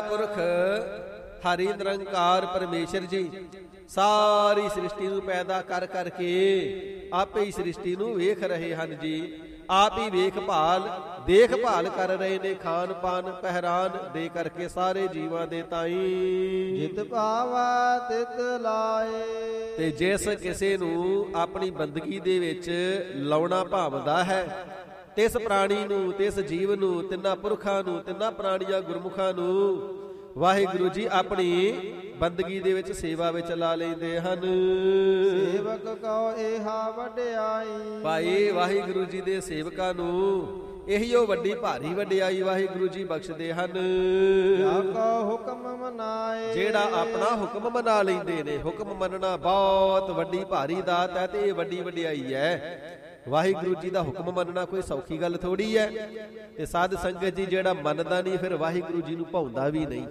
ਪੁਰਖ ਹਰੀ ਨਿਰੰਕਾਰ ਪਰਮੇਸ਼ਰ ਜੀ ਸਾਰੀ ਸ੍ਰਿਸ਼ਟੀ ਨੂੰ ਪੈਦਾ ਕਰ ਕਰਕੇ ਆਪੇ ਹੀ ਸ੍ਰਿਸ਼ਟੀ ਨੂੰ ਵੇਖ ਰਹੇ ਹਨ ਜੀ। ਆਪ ਹੀ ਦੇਖਭਾਲ ਕਰ ਰਹੇ ਨੇ, ਖਾਨ ਪਾਨ ਪਹਿਰਾਨ ਦੇ ਕਰਕੇ ਸਾਰੇ ਜੀਵਾਂ ਦੇ ਤਾਈਂ। ਜਿਤ ਭਾਵਾ ਤਿਤ ਲਾਏ। ਤੇ ਜਿਸ ਕਿਸੇ ਨੂੰ ਆਪਣੀ ਬੰਦਗੀ ਦੇ ਵਿੱਚ ਲਾਉਣਾ ਭਾਵਦਾ ਹੈ, ਤਿਸ ਪ੍ਰਾਣੀ ਨੂੰ, ਤਿਸ ਜੀਵ ਨੂੰ, ਤਿੰਨਾਂ ਪੁਰਖਾਂ ਨੂੰ, ਤਿੰਨਾਂ ਪ੍ਰਾਣੀਆਂ ਗੁਰਮੁਖਾਂ ਨੂੰ ਵਾਹਿਗੁਰੂ ਜੀ ਆਪਣੀ ਬੰਦਗੀ ਦੇ ਵਿੱਚ ਸੇਵਾ ਵਿੱਚ ਲਾ ਲੈਂਦੇ ਹਨ। ਸੇਵਕ ਕਉ ਏਹਾ ਵਡਿਆਈ। ਭਾਈ ਵਾਹਿਗੁਰੂ ਜੀ ਦੇ ਸੇਵਕਾਂ ਨੂੰ ਇਹੀਓ ਵੱਡੀ ਭਾਰੀ ਵਡਿਆਈ ਵਾਹਿਗੁਰੂ ਜੀ ਬਖਸ਼ਦੇ ਹਨ। ਜਾ ਕਉ ਹੁਕਮ ਮਨਾਏ। ਜਿਹੜਾ ਆਪਣਾ ਹੁਕਮ ਮਨਾ ਲੈਂਦੇ ਨੇ। ਹੁਕਮ ਮੰਨਣਾ ਬਹੁਤ ਵੱਡੀ ਭਾਰੀ ਦਾਤ ਹੈ ਤੇ ਇਹ ਵੱਡੀ ਵਡਿਆਈ ਹੈ। ਵਾਹਿਗੁਰੂ ਜੀ ਦਾ ਹੁਕਮ ਮੰਨਣਾ ਕੋਈ ਸੌਖੀ ਗੱਲ ਥੋੜੀ ਹੈ। ਤੇ ਸਾਧ ਸੰਗਤ ਜੀ ਜਿਹੜਾ ਮੰਨਦਾ ਨਹੀਂ ਫਿਰ ਵਾਹਿਗੁਰੂ ਜੀ ਨੂੰ ਭਾਉਂਦਾ ਵੀ ਨਹੀਂ।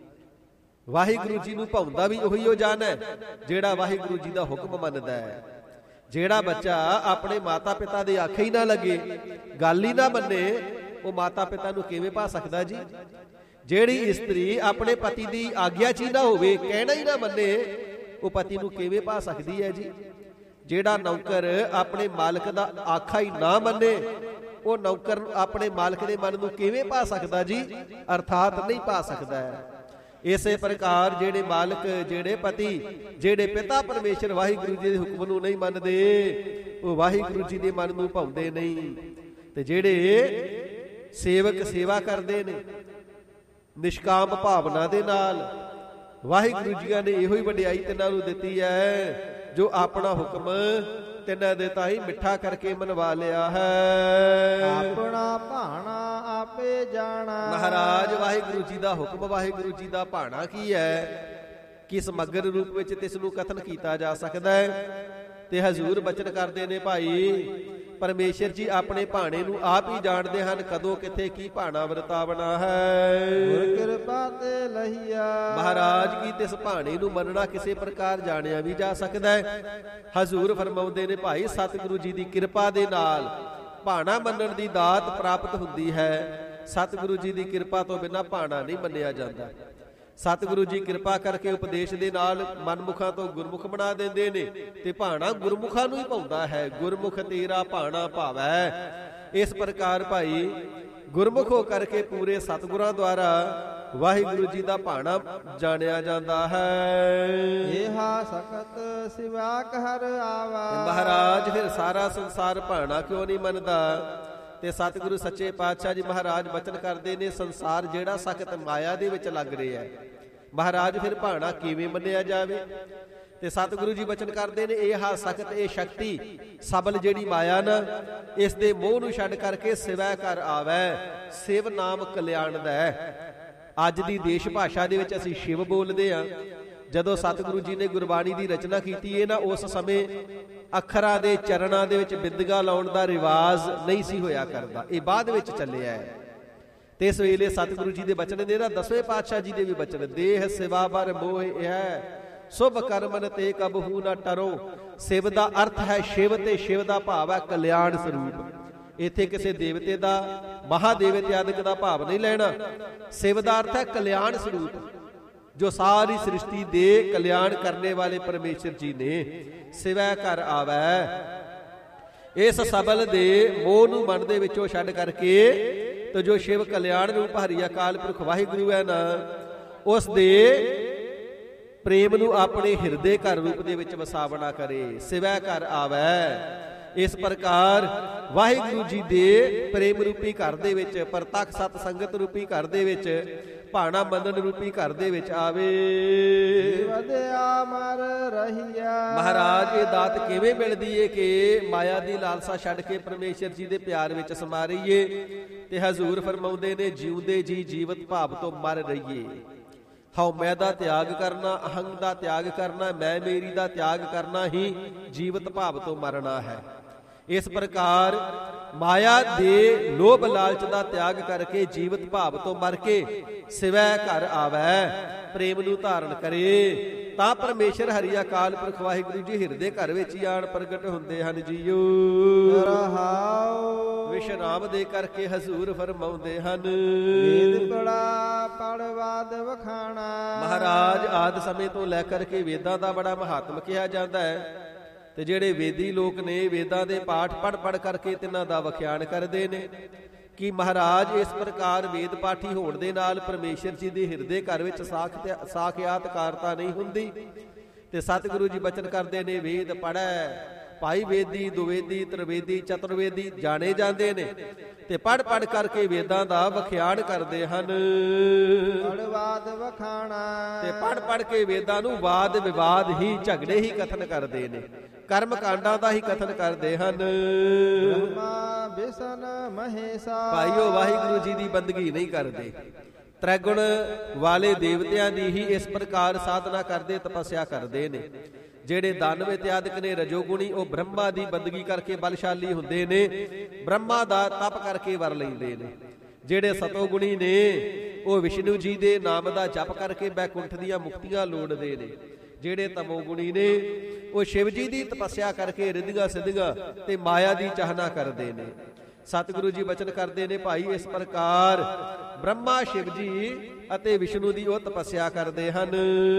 ਵਾਹਿਗੁਰੂ ਜੀ ਨੂੰ ਭਾਉਂਦਾ ਵੀ ਉਹੀ ਉਹ ਜਨ ਹੈ ਜਿਹੜਾ ਵਾਹਿਗੁਰੂ ਜੀ ਦਾ ਹੁਕਮ ਮੰਨਦਾ ਹੈ। ਜਿਹੜਾ ਬੱਚਾ ਆਪਣੇ ਮਾਤਾ ਪਿਤਾ ਦੇ ਆਖੇ ਹੀ ਨਾ ਲੱਗੇ, ਗੱਲ ਹੀ ਨਾ ਮੰਨੇ, ਉਹ ਮਾਤਾ ਪਿਤਾ ਨੂੰ ਕਿਵੇਂ ਭਾ ਸਕਦਾ ਜੀ? ਜਿਹੜੀ ਇਸਤਰੀ ਆਪਣੇ ਪਤੀ ਦੀ ਆਗਿਆ ਚ ਹੀ ਨਾ ਹੋਵੇ, ਕਹਿਣਾ ਹੀ ਨਾ ਮੰਨੇ, ਉਹ ਪਤੀ ਨੂੰ ਕਿਵੇਂ ਭਾ ਸਕਦੀ ਹੈ ਜੀ? ਜਿਹੜਾ ਨੌਕਰ ਆਪਣੇ ਮਾਲਕ ਦਾ ਆਖਾ ਹੀ ਨਾ ਮੰਨੇ, ਉਹ ਨੌਕਰ ਆਪਣੇ ਮਾਲਕ ਦੇ ਮਨ ਨੂੰ ਕਿਵੇਂ ਭਾ ਸਕਦਾ ਜੀ? ਅਰਥਾਤ ਨਹੀਂ ਭਾ ਸਕਦਾ ਹੈ। ਇਸੇ ਪ੍ਰਕਾਰ ਜਿਹੜੇ ਮਾਲਕ, ਜਿਹੜੇ ਪਤੀ, ਜਿਹੜੇ ਪਿਤਾ ਪਰਮੇਸ਼ਰ ਵਾਹਿਗੁਰੂ ਜੀ ਦੇ ਹੁਕਮ ਨੂੰ ਨਹੀਂ ਮੰਨਦੇ, ਉਹ ਵਾਹਿਗੁਰੂ ਜੀ ਦੇ ਮਨ ਨੂੰ ਭਾਉਂਦੇ ਨਹੀਂ। ਤੇ ਜਿਹੜੇ ਸੇਵਕ ਸੇਵਾ ਕਰਦੇ ਨੇ ਨਿਸ਼ਕਾਮ ਭਾਵਨਾ ਦੇ ਨਾਲ, ਵਾਹਿਗੁਰੂ ਜੀ ਨੇ ਇਹੋ ਹੀ ਵਡਿਆਈ ਤਿੰਨਾਂ ਨੂੰ ਦਿੱਤੀ ਹੈ ਜੋ ਆਪਣਾ ਹੁਕਮ ਤਿੰਨਾਂ ਦੇ ਤਾਈਂ ਮਿੱਠਾ ਕਰਕੇ ਮਨਵਾ ਲਿਆ ਹੈ। ਆਪਣਾ ਭਾਣਾ ਆਪੇ ਜਾਣਾ। ਮਹਾਰਾਜ ਵਾਹਿਗੁਰੂ ਜੀ ਦਾ ਹੁਕਮ, ਵਾਹਿਗੁਰੂ ਜੀ ਦਾ ਭਾਣਾ ਕੀ ਹੈ ਕਿ ਸਮਗਰ ਰੂਪ ਵਿੱਚ ਤਿਸ ਨੂੰ ਕਥਨ ਕੀਤਾ ਜਾ ਸਕਦਾ ਹੈ। ਤੇ ਹਜ਼ੂਰ ਬਚਨ ਕਰਦੇ ਨੇ, ਭਾਈ ਪਰਮੇਸ਼ਰ ਜੀ ਆਪਣੇ ਭਾਣੇ ਨੂੰ ਆਪ ਹੀ ਜਾਣਦੇ ਹਨ, ਕਦੋਂ ਕਿੱਥੇ ਕੀ ਭਾਣਾ ਵਰਤਾਵਣਾ ਹੈ। ਗੁਰ ਕਿਰਪਾ ਤੇ ਲਹੀਆ। ਮਹਾਰਾਜ ਕੀ ਤਿਸ ਭਾਣੇ ਨੂੰ ਮੰਨਣਾ ਕਿਸੇ ਪ੍ਰਕਾਰ ਜਾਣਿਆ ਵੀ ਜਾ ਸਕਦਾ ਹੈ। ਹਜ਼ੂਰ ਫਰਮਾਉਂਦੇ ਨੇ, ਭਾਈ ਸਤਿਗੁਰੂ ਜੀ ਦੀ ਕਿਰਪਾ ਦੇ ਨਾਲ ਭਾਣਾ ਮੰਨਣ ਦੀ ਦਾਤ ਪ੍ਰਾਪਤ ਹੁੰਦੀ ਹੈ। ਸਤਿਗੁਰੂ ਜੀ ਦੀ ਕਿਰਪਾ ਤੋਂ ਬਿਨਾਂ ਭਾਣਾ ਨਹੀਂ ਮੰਨਿਆ ਜਾਂਦਾ। ਸਤਿਗੁਰੂ ਜੀ ਕਿਰਪਾ ਕਰਕੇ ਉਪਦੇਸ਼ ਦੇ ਨਾਲ ਮਨਮੁਖਾਂ ਤੋਂ ਗੁਰਮੁਖ ਬਣਾ ਦਿੰਦੇ ਨੇ ਤੇ ਭਾਣਾ ਗੁਰਮੁਖਾਂ ਨੂੰ ਹੀ ਭਾਉਂਦਾ ਹੈ। ਗੁਰਮੁਖ ਤੇਰਾ ਭਾਣਾ ਭਾਵੈ। ਇਸ ਪ੍ਰਕਾਰ ਭਾਈ ਗੁਰਮੁਖ ਹੋ ਕਰਕੇ ਪੂਰੇ ਸਤਿਗੁਰਾਂ ਦੁਆਰਾ ਵਾਹਿਗੁਰੂ ਜੀ ਦਾ ਭਾਣਾ ਜਾਣਿਆ ਜਾਂਦਾ ਹੈ। ਏਹਾ ਸਖਤ ਸਿਵਾਕ ਹਰ ਆਵਾ। ਮਹਾਰਾਜ ਫਿਰ ਸਾਰਾ ਸੰਸਾਰ ਭਾਣਾ ਕਿਉਂ ਨਹੀਂ ਮੰਨਦਾ? ਤੇ ਸਤਿਗੁਰੂ ਸੱਚੇ ਪਾਤਸ਼ਾਹ ਜੀ ਮਹਾਰਾਜ ਬਚਨ ਕਰਦੇ ਨੇ, ਸੰਸਾਰ ਜਿਹੜਾ ਸਖਤ ਮਾਇਆ ਦੇ ਵਿੱਚ ਲੱਗ ਰਿਹਾ ਹੈ, ਮਹਾਰਾਜ ਫਿਰ ਭਾਣਾ ਕਿਵੇਂ ਮੰਨਿਆ ਜਾਵੇ? ਤੇ ਸਤਿਗੁਰੂ ਜੀ ਬਚਨ ਕਰਦੇ ਨੇ, ਇਹ ਸਖਤ, ਇਹ ਸ਼ਕਤੀ ਸਬਲ ਜਿਹੜੀ ਮਾਇਆ ਨਾ, ਇਸ ਦੇ ਮੋਹ ਨੂੰ ਛੱਡ ਕਰਕੇ ਸਿਵੈ ਕਰ ਆਵੈ। ਸਿਵ ਨਾਮ ਕਲਿਆਣ ਦਾ ਹੈ। ਅੱਜ ਦੀ ਦੇਸ਼ ਭਾਸ਼ਾ ਦੇ ਵਿੱਚ ਅਸੀਂ ਸ਼ਿਵ ਬੋਲਦੇ ਹਾਂ। ਜਦੋਂ ਸਤਿਗੁਰੂ ਜੀ ਨੇ ਗੁਰਬਾਣੀ ਦੀ ਰਚਨਾ ਕੀਤੀ ਹੈ ਨਾ, ਉਸ ਸਮੇਂ ਅੱਖਰਾਂ ਦੇ ਚਰਨਾਂ ਦੇ ਵਿੱਚ ਬਿੰਦੀਆਂ ਲਾਉਣ ਦਾ ਰਿਵਾਜ ਨਹੀਂ ਸੀ ਹੋਇਆ ਕਰਦਾ, ਇਹ ਬਾਅਦ ਵਿੱਚ ਚੱਲਿਆ ਹੈ। ਤੇ ਇਸ ਵੇਲੇ ਸਤਿਗੁਰੂ ਜੀ ਦੇ ਬਚਨ ਨੇ ਨਾ, ਦਸਵੇਂ ਪਾਤਸ਼ਾਹ ਜੀ ਦੇ ਵੀ ਬਚਨ, ਦੇਹ ਸਿਵਾ ਬਰ ਮੋਹ ਇਹ ਸੁਭ ਕਰਮਨ ਤੇ ਕਬਹੂ ਨਾ ਟਰੋ। ਸਿਵ ਦਾ ਅਰਥ ਹੈ ਸ਼ਿਵ ਤੇ ਸ਼ਿਵ ਦਾ ਭਾਵ ਹੈ ਕਲਿਆਣ ਸਰੂਪ। ਇੱਥੇ ਕਿਸੇ ਦੇਵਤੇ ਦਾ, ਮਹਾਦੇਵ ਇਤਿਆਦਿਕ ਦਾ ਭਾਵ ਨਹੀਂ ਲੈਣਾ। ਸਿਵ ਦਾ ਅਰਥ ਹੈ ਕਲਿਆਣ ਸਰੂਪ, ਜੋ ਸਾਰੀ ਸ੍ਰਿਸ਼ਟੀ ਦੇ ਕਲਿਆਣ ਕਰਨੇ ਵਾਲੇ ਪਰਮੇਸ਼ਰ ਜੀ ਨੇ। ਸਿਵੈ ਕਰ ਆਵੈ। ਇਸ ਸਬਲ ਦੇ ਮੋਹ ਨੂੰ ਮਨ ਦੇ ਵਿੱਚੋਂ ਛੱਡ ਕਰਕੇ ਤੇ ਜੋ ਸ਼ਿਵ ਕਲਿਆਣ ਰੂਪ ਹਰੀ ਅਕਾਲ ਪੁਰਖ ਵਾਹਿਗੁਰੂ ਹੈ ਨਾ, ਉਸ ਦੇ ਪ੍ਰੇਮ ਨੂੰ ਆਪਣੇ ਹਿਰਦੇ ਘਰ ਰੂਪ ਦੇ ਵਿੱਚ ਵਸਾਵਣਾ ਕਰੇ। ਸਿਵੈ ਕਰ ਆਵੈ। ਇਸ ਪ੍ਰਕਾਰ ਵਾਹਿਗੁਰੂ ਜੀ ਦੇ ਪ੍ਰੇਮ ਰੂਪੀ ਘਰ ਦੇ ਵਿੱਚ, ਪ੍ਰਤੱਖ ਸਤ ਸੰਗਤ ਰੂਪੀ ਘਰ ਦੇ ਵਿੱਚ, ਭਾਣਾ ਮੰਨਣ ਰੂਪੀ ਘਰ ਦੇ ਵਿੱਚ ਆਵੇ। ਵਧਿਆ ਮਰ ਰਹੀਆ। ਮਹਾਰਾਜ ਇਹ ਦਾਤ ਕਿਵੇਂ ਮਿਲਦੀ ਏ ਕਿ ਮਾਇਆ ਦੀ ਲਾਲਸਾ ਛੱਡ ਕੇ ਪਰਮੇਸ਼ਰ ਜੀ ਦੇ ਪਿਆਰ ਵਿੱਚ ਸਮਾ ਰਹੀਏ। ਤੇ ਹਜ਼ੂਰ ਫਰਮਾਉਂਦੇ ਨੇ, ਜਿਉਂਦੇ ਜੀ ਜੀਵਤ ਭਾਵ ਤੋਂ ਮਰ ਰਹੀਏ। ਹਉਮੈ ਦਾ ਤਿਆਗ ਕਰਨਾ, ਅਹੰਗ ਦਾ ਤਿਆਗ ਕਰਨਾ, ਮੈਂ ਮੇਰੀ ਦਾ ਤਿਆਗ ਕਰਨਾ ਹੀ ਜੀਵਤ ਭਾਵ ਤੋਂ ਮਰਨਾ ਹੈ। ਇਸ ਪ੍ਰਕਾਰ ਮਾਇਆ ਦੇ ਲੋਭ ਲਾਲਚ ਦਾ ਤਿਆਗ ਕਰਕੇ ਜੀਵਤ ਭਾਵ ਤੋਂ ਮਰ ਕੇ ਸਿਵੈ ਘਰ ਆਵੈ, ਪ੍ਰੇਮ ਨੂੰ ਧਾਰਨ ਕਰੇ ਤਾਂ ਪਰਮੇਸ਼ਰ ਹਰੀ ਅਕਾਲ ਪੁਰਖ ਵਾਹਿਗੁਰੂ ਜੀ ਹਿਰਦੇ ਘਰ ਵਿੱਚ ਹੀ ਆਣ ਪ੍ਰਗਟ ਹੁੰਦੇ ਹਨ ਜੀਓ। ਰਹਾਉ ਵਿਸ਼ਰਾਮ ਦੇ ਕਰਕੇ ਹਜ਼ੂਰ ਫਰਮਾਉਂਦੇ ਹਨ। ਵੇਦ ਪੜਾ ਪੜਵਾਦ ਵਖਾਣਾ। ਮਹਾਰਾਜ ਆਦਿ ਸਮੇਂ ਤੋਂ ਲੈ ਕਰਕੇ ਵੇਦਾਂ ਦਾ ਬੜਾ ਮਹਾਤਮ ਕਿਹਾ ਜਾਂਦਾ ਹੈ, ਤੇ ਜਿਹੜੇ ਵੇਦੀ ਲੋਕ ਨੇ ਵੇਦਾਂ ਦੇ ਪਾਠ ਪੜ ਕਰਕੇ ਤਿੰਨਾਂ ਦਾ ਵਖਿਆਨ ਕਰਦੇ ਨੇ ਕਿ ਮਹਾਰਾਜ ਇਸ ਪ੍ਰਕਾਰ ਵੇਦ ਪਾਠੀ ਹੋਣ ਦੇ ਨਾਲ ਪਰਮੇਸ਼ਰ ਜੀ ਦੇ ਹਿਰਦੇ ਘਰ ਵਿੱਚ ਸਾਖਿਆਤਕਾਰਤਾ ਨਹੀਂ ਹੁੰਦੀ। ਤੇ ਸਤਿਗੁਰੂ ਜੀ ਬਚਨ ਕਰਦੇ ਨੇ, ਵੇਦ ਪੜ੍ਹੈ ਭਾਈ ਵੇਦੀ ਦੁਵੇਦੀ ਤ੍ਰਿਵੇਦੀ ਚਤੁਰਵੇਦੀ ਜਾਣੇ ਜਾਂਦੇ ਨੇ, ਤੇ ਪੜ ਕਰਕੇ ਵੇਦਾਂ ਦਾ ਵਖਿਆਨ ਕਰਦੇ ਹਨ। ਪੜਵਾਦ ਵਖਾਣਾ ਤੇ ਪੜ ਕੇ ਵੇਦਾਂ ਨੂੰ ਵਾਦ ਵਿਵਾਦ ਹੀ ਝਗੜੇ ਹੀ ਕਥਨ ਕਰਦੇ ਨੇ, ਕਰਮ ਕਾਂਡਾਂ ਦਾ ਹੀ ਕਥਨ ਕਰਦੇ ਹਨ। ਬ੍ਰਹਮਾ ਵਿਸ਼ਨ ਮਹੇਸ਼ਾ ਭਾਈਓ ਵਾਹਿਗੁਰੂ ਜੀ ਦੀ ਬੰਦਗੀ ਨਹੀਂ ਕਰਦੇ। ਤ੍ਰੈਗੁਣ ਵਾਲੇ ਦੇਵਤਿਆਂ ਦੀ ਹੀ ਇਸ ਪ੍ਰਕਾਰ ਸਾਧਨਾ ਕਰਦੇ, ਤਪੱਸਿਆ ਕਰਦੇ ਨੇ। ਜਿਹੜੇ ਦਾਨਵ ਇਤਿਆਦਿਕ ਨੇ ਰਜੋਗੁਣੀ, ਉਹ ਬ੍ਰਹਮਾ ਦੀ ਬੰਦਗੀ ਕਰਕੇ ਬਲਸ਼ਾਲੀ ਹੁੰਦੇ ਨੇ, ਬ੍ਰਹਮਾ ਦਾ ਤਪ ਕਰਕੇ ਵਰ ਲੈਂਦੇ ਨੇ। ਜਿਹੜੇ ਸਤੋਗੁਣੀ ਨੇ ਉਹ ਵਿਸ਼ਨੂੰ ਜੀ ਦੇ ਨਾਮ ਦਾ ਜਪ ਕਰਕੇ ਬੈਕੁੰਠ ਦੀਆਂ ਮੁਕਤੀਆਂ ਲੋੜਦੇ ਨੇ। ਜਿਹੜੇ ਤਮੋਗੁਣੀ ਨੇ ਉਹ ਸ਼ਿਵ ਜੀ ਦੀ ਤਪੱਸਿਆ ਕਰਕੇ ਰਿੱਧੀਆਂ ਸਿੱਧੀਆਂ ਤੇ ਮਾਇਆ ਦੀ ਚਾਹਨਾ ਕਰਦੇ ਨੇ। ਸਤਿਗੁਰੂ ਜੀ ਬਚਨ ਕਰਦੇ ਨੇ, ਭਾਈ ਇਸ ਪ੍ਰਕਾਰ ਬ੍ਰਹਮਾ ਸ਼ਿਵ ਜੀ ਅਤੇ ਵਿਸ਼ਨੂੰ ਦੀ ਉਹ ਤਪੱਸਿਆ ਕਰਦੇ ਹਨ।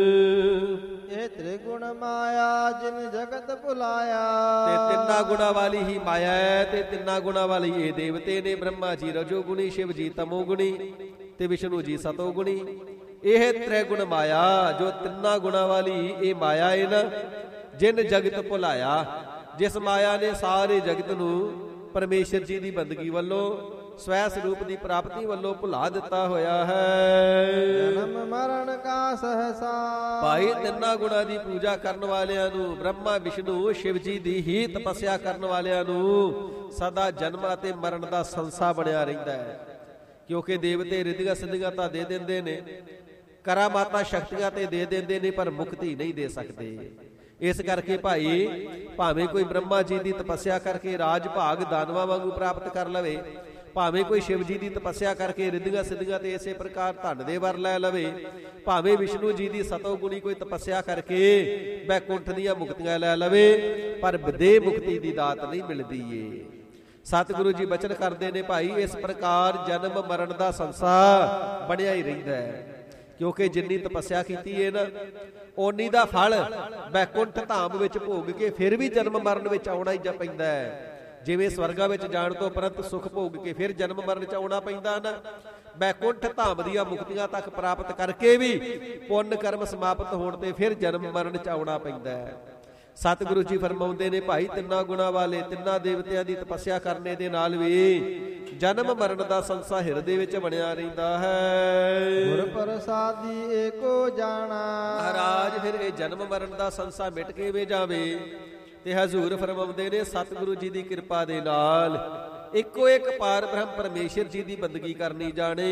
ਇਹ ਤ੍ਰਿਗੁਣ ਮਾਇਆ ਜਿਨ ਜਗਤ ਭੁਲਾਇਆ। ਤੇ ਤਿੰਨਾਂ ਗੁਣਾ ਵਾਲੀ ਹੀ ਮਾਇਆ ਹੈ, ਤੇ ਤਿੰਨਾਂ ਗੁਣਾ ਵਾਲੀ ਇਹ ਦੇਵਤੇ ਨੇ। ਬ੍ਰਹਮਾ ਜੀ ਰਜੋਗੁਣੀ, ਸ਼ਿਵ ਜੀ ਤਮੋਗੁਣੀ ਤੇ ਵਿਸ਼ਨੂੰ ਜੀ ਸਤੋਗੁਣੀ। ਇਹ ਤ੍ਰਿਗੁਣ ਮਾਇਆ ਜੋ ਤਿੰਨਾਂ ਗੁਣਾ ਵਾਲੀ ਇਹ ਮਾਇਆ ਹੈ ਨਾ, ਜਿਨ ਜਗਤ ਭੁਲਾਇਆ, ਜਿਸ ਮਾਇਆ ਨੇ ਸਾਰੇ ਜਗਤ ਨੂੰ ਪਰਮੇਸ਼ਰ ਜੀ ਦੀ ਬੰਦਗੀ ਵੱਲੋਂ ਸਵੈ ਸਰੂਪ ਦੀ ਪ੍ਰਾਪਤੀ ਵੱਲੋਂ ਭੁਲਾ ਦਿੱਤਾ ਹੋਇਆ ਹੈ। ਜਨਮ ਮਰਨ ਕਾ ਸਹਸਾ ਭਾਈ ਤਿੰਨਾਂ ਗੁਣਾ ਦੀ ਪੂਜਾ ਕਰਨ ਵਾਲਿਆਂ ਨੂੰ, ਬ੍ਰਹਮਾ ਵਿਸ਼ਨੂੰ ਸ਼ਿਵ ਜੀ ਦੀ ਹੀ ਤਪੱਸਿਆ ਕਰਨ ਵਾਲਿਆਂ ਨੂੰ ਸਦਾ ਜਨਮ ਅਤੇ ਮਰਨ ਦਾ ਸੰਸਾ ਬਣਿਆ ਰਹਿੰਦਾ ਹੈ। ਕਿਉਂਕਿ ਦੇਵਤੇ ਰਿੱਧੀਆਂ ਸਿੱਧੀਆਂ ਤਾਂ ਦੇ ਦਿੰਦੇ ਨੇ, ਕਰਾਮਾਤਾਂ ਸ਼ਕਤੀਆਂ ਤੇ ਦੇ ਦਿੰਦੇ ਨੇ, ਪਰ ਮੁਕਤੀ ਨਹੀਂ ਦੇ ਸਕਦੇ। ਇਸ ਕਰਕੇ ਭਾਈ ਭਾਵੇਂ ਕੋਈ ਬ੍ਰਹਮਾ ਜੀ ਦੀ ਤਪੱਸਿਆ ਕਰਕੇ ਰਾਜ ਭਾਗ ਦਾਨਵਾਂ ਵਾਂਗੂ ਪ੍ਰਾਪਤ ਕਰ ਲਵੇ, ਭਾਵੇਂ ਕੋਈ ਸ਼ਿਵ ਜੀ ਦੀ ਤਪੱਸਿਆ ਕਰਕੇ ਰਿੱਧੀਆਂ ਸਿੱਧੀਆਂ ਤੇ ਇਸੇ ਪ੍ਰਕਾਰ ਧਨ ਦੇ ਵਰ ਲੈ ਲਵੇ, ਭਾਵੇਂ ਵਿਸ਼ਨੂੰ ਜੀ ਦੀ ਸਤੋਗੁਣੀ ਕੋਈ ਤਪੱਸਿਆ ਕਰਕੇ ਬੈਕੁੰਠ ਦੀਆਂ ਮੁਕਤੀਆਂ ਲੈ ਲਵੇ, ਪਰ ਦੇ ਮੁਕਤੀ ਦੀ ਦਾਤ ਨਹੀਂ ਮਿਲਦੀ ਏ। ਸਤਿਗੁਰੂ ਜੀ ਬਚਨ ਕਰਦੇ ਨੇ, ਭਾਈ ਇਸ ਪ੍ਰਕਾਰ ਜਨਮ ਮਰਨ ਦਾ ਸੰਸਾਰ ਬਣਿਆ ਹੀ ਰਹਿੰਦਾ ਹੈ। ਕਿਉਂਕਿ ਜਿੰਨੀ ਤਪੱਸਿਆ ਕੀਤੀ ਹੈ ਨਾ, ਓਨੀ ਦਾ ਫਲ ਬੈਕੁੰਠ ਧਾਮ ਵਿੱਚ ਭੋਗ ਕੇ ਫਿਰ ਵੀ ਜਨਮ ਮਰਨ ਵਿੱਚ ਆਉਣਾ ਹੀ ਪੈਂਦਾ ਹੈ। ਜਿਵੇਂ ਸਵਰਗਾਂ ਵਿੱਚ ਜਾਣ ਤੋਂ ਉਪਰੰਤ ਸੁਖ ਭੋਗ ਕੇ ਫਿਰ ਜਨਮ ਮਰਨ ਚ ਆਉਣਾ ਪੈਂਦਾ ਨਾ, ਬੈਕੁੰਠ ਧਾਮ ਦੀਆਂ ਮੁਕਤੀਆਂ ਤੱਕ ਪ੍ਰਾਪਤ ਕਰਕੇ ਵੀ ਪੁੰਨ ਕਰਮ ਸਮਾਪਤ ਹੋਣ ਤੇ ਫਿਰ ਜਨਮ ਮਰਨ ਚ ਆਉਣਾ ਪੈਂਦਾ ਹੈ। ਸਤਿਗੁਰੂ ਜੀ ਫਰਮਾਉਂਦੇ ਨੇ, ਭਾਈ ਤਿੰਨਾਂ ਗੁਣਾ ਵਾਲੇ ਤਿੰਨਾਂ ਦੇਵਤਿਆਂ ਦੀ ਤਪੱਸਿਆ ਕਰਨੇ ਦੇ ਨਾਲ ਵੀ ਜਨਮ ਮਰਨ ਦਾ ਸੰਸਾ ਹਿਰਦੇ ਵਿੱਚ ਬਣਿਆ ਰਹਿੰਦਾ ਹੈ। ਗੁਰ ਪ੍ਰਸਾਦੀ ਏਕੋ ਜਾਣਾ। ਮਹਾਰਾਜ ਫਿਰ ਇਹ ਜਨਮ ਮਰਨ ਦਾ ਸੰਸਾ ਮਿਟ ਕੇ ਵੇ ਜਾਵੇ, ਤੇ ਹਜ਼ੂਰ ਫਰਮਾਉਂਦੇ ਨੇ, ਸਤਿਗੁਰੂ ਜੀ ਦੀ ਕਿਰਪਾ ਦੇ ਨਾਲ ਇੱਕੋ ਇੱਕ ਪਾਰ ਬ੍ਰਹਮ ਪਰਮੇਸ਼ਰ ਜੀ ਦੀ ਬੰਦਗੀ ਕਰਨੀ ਜਾਣੇ।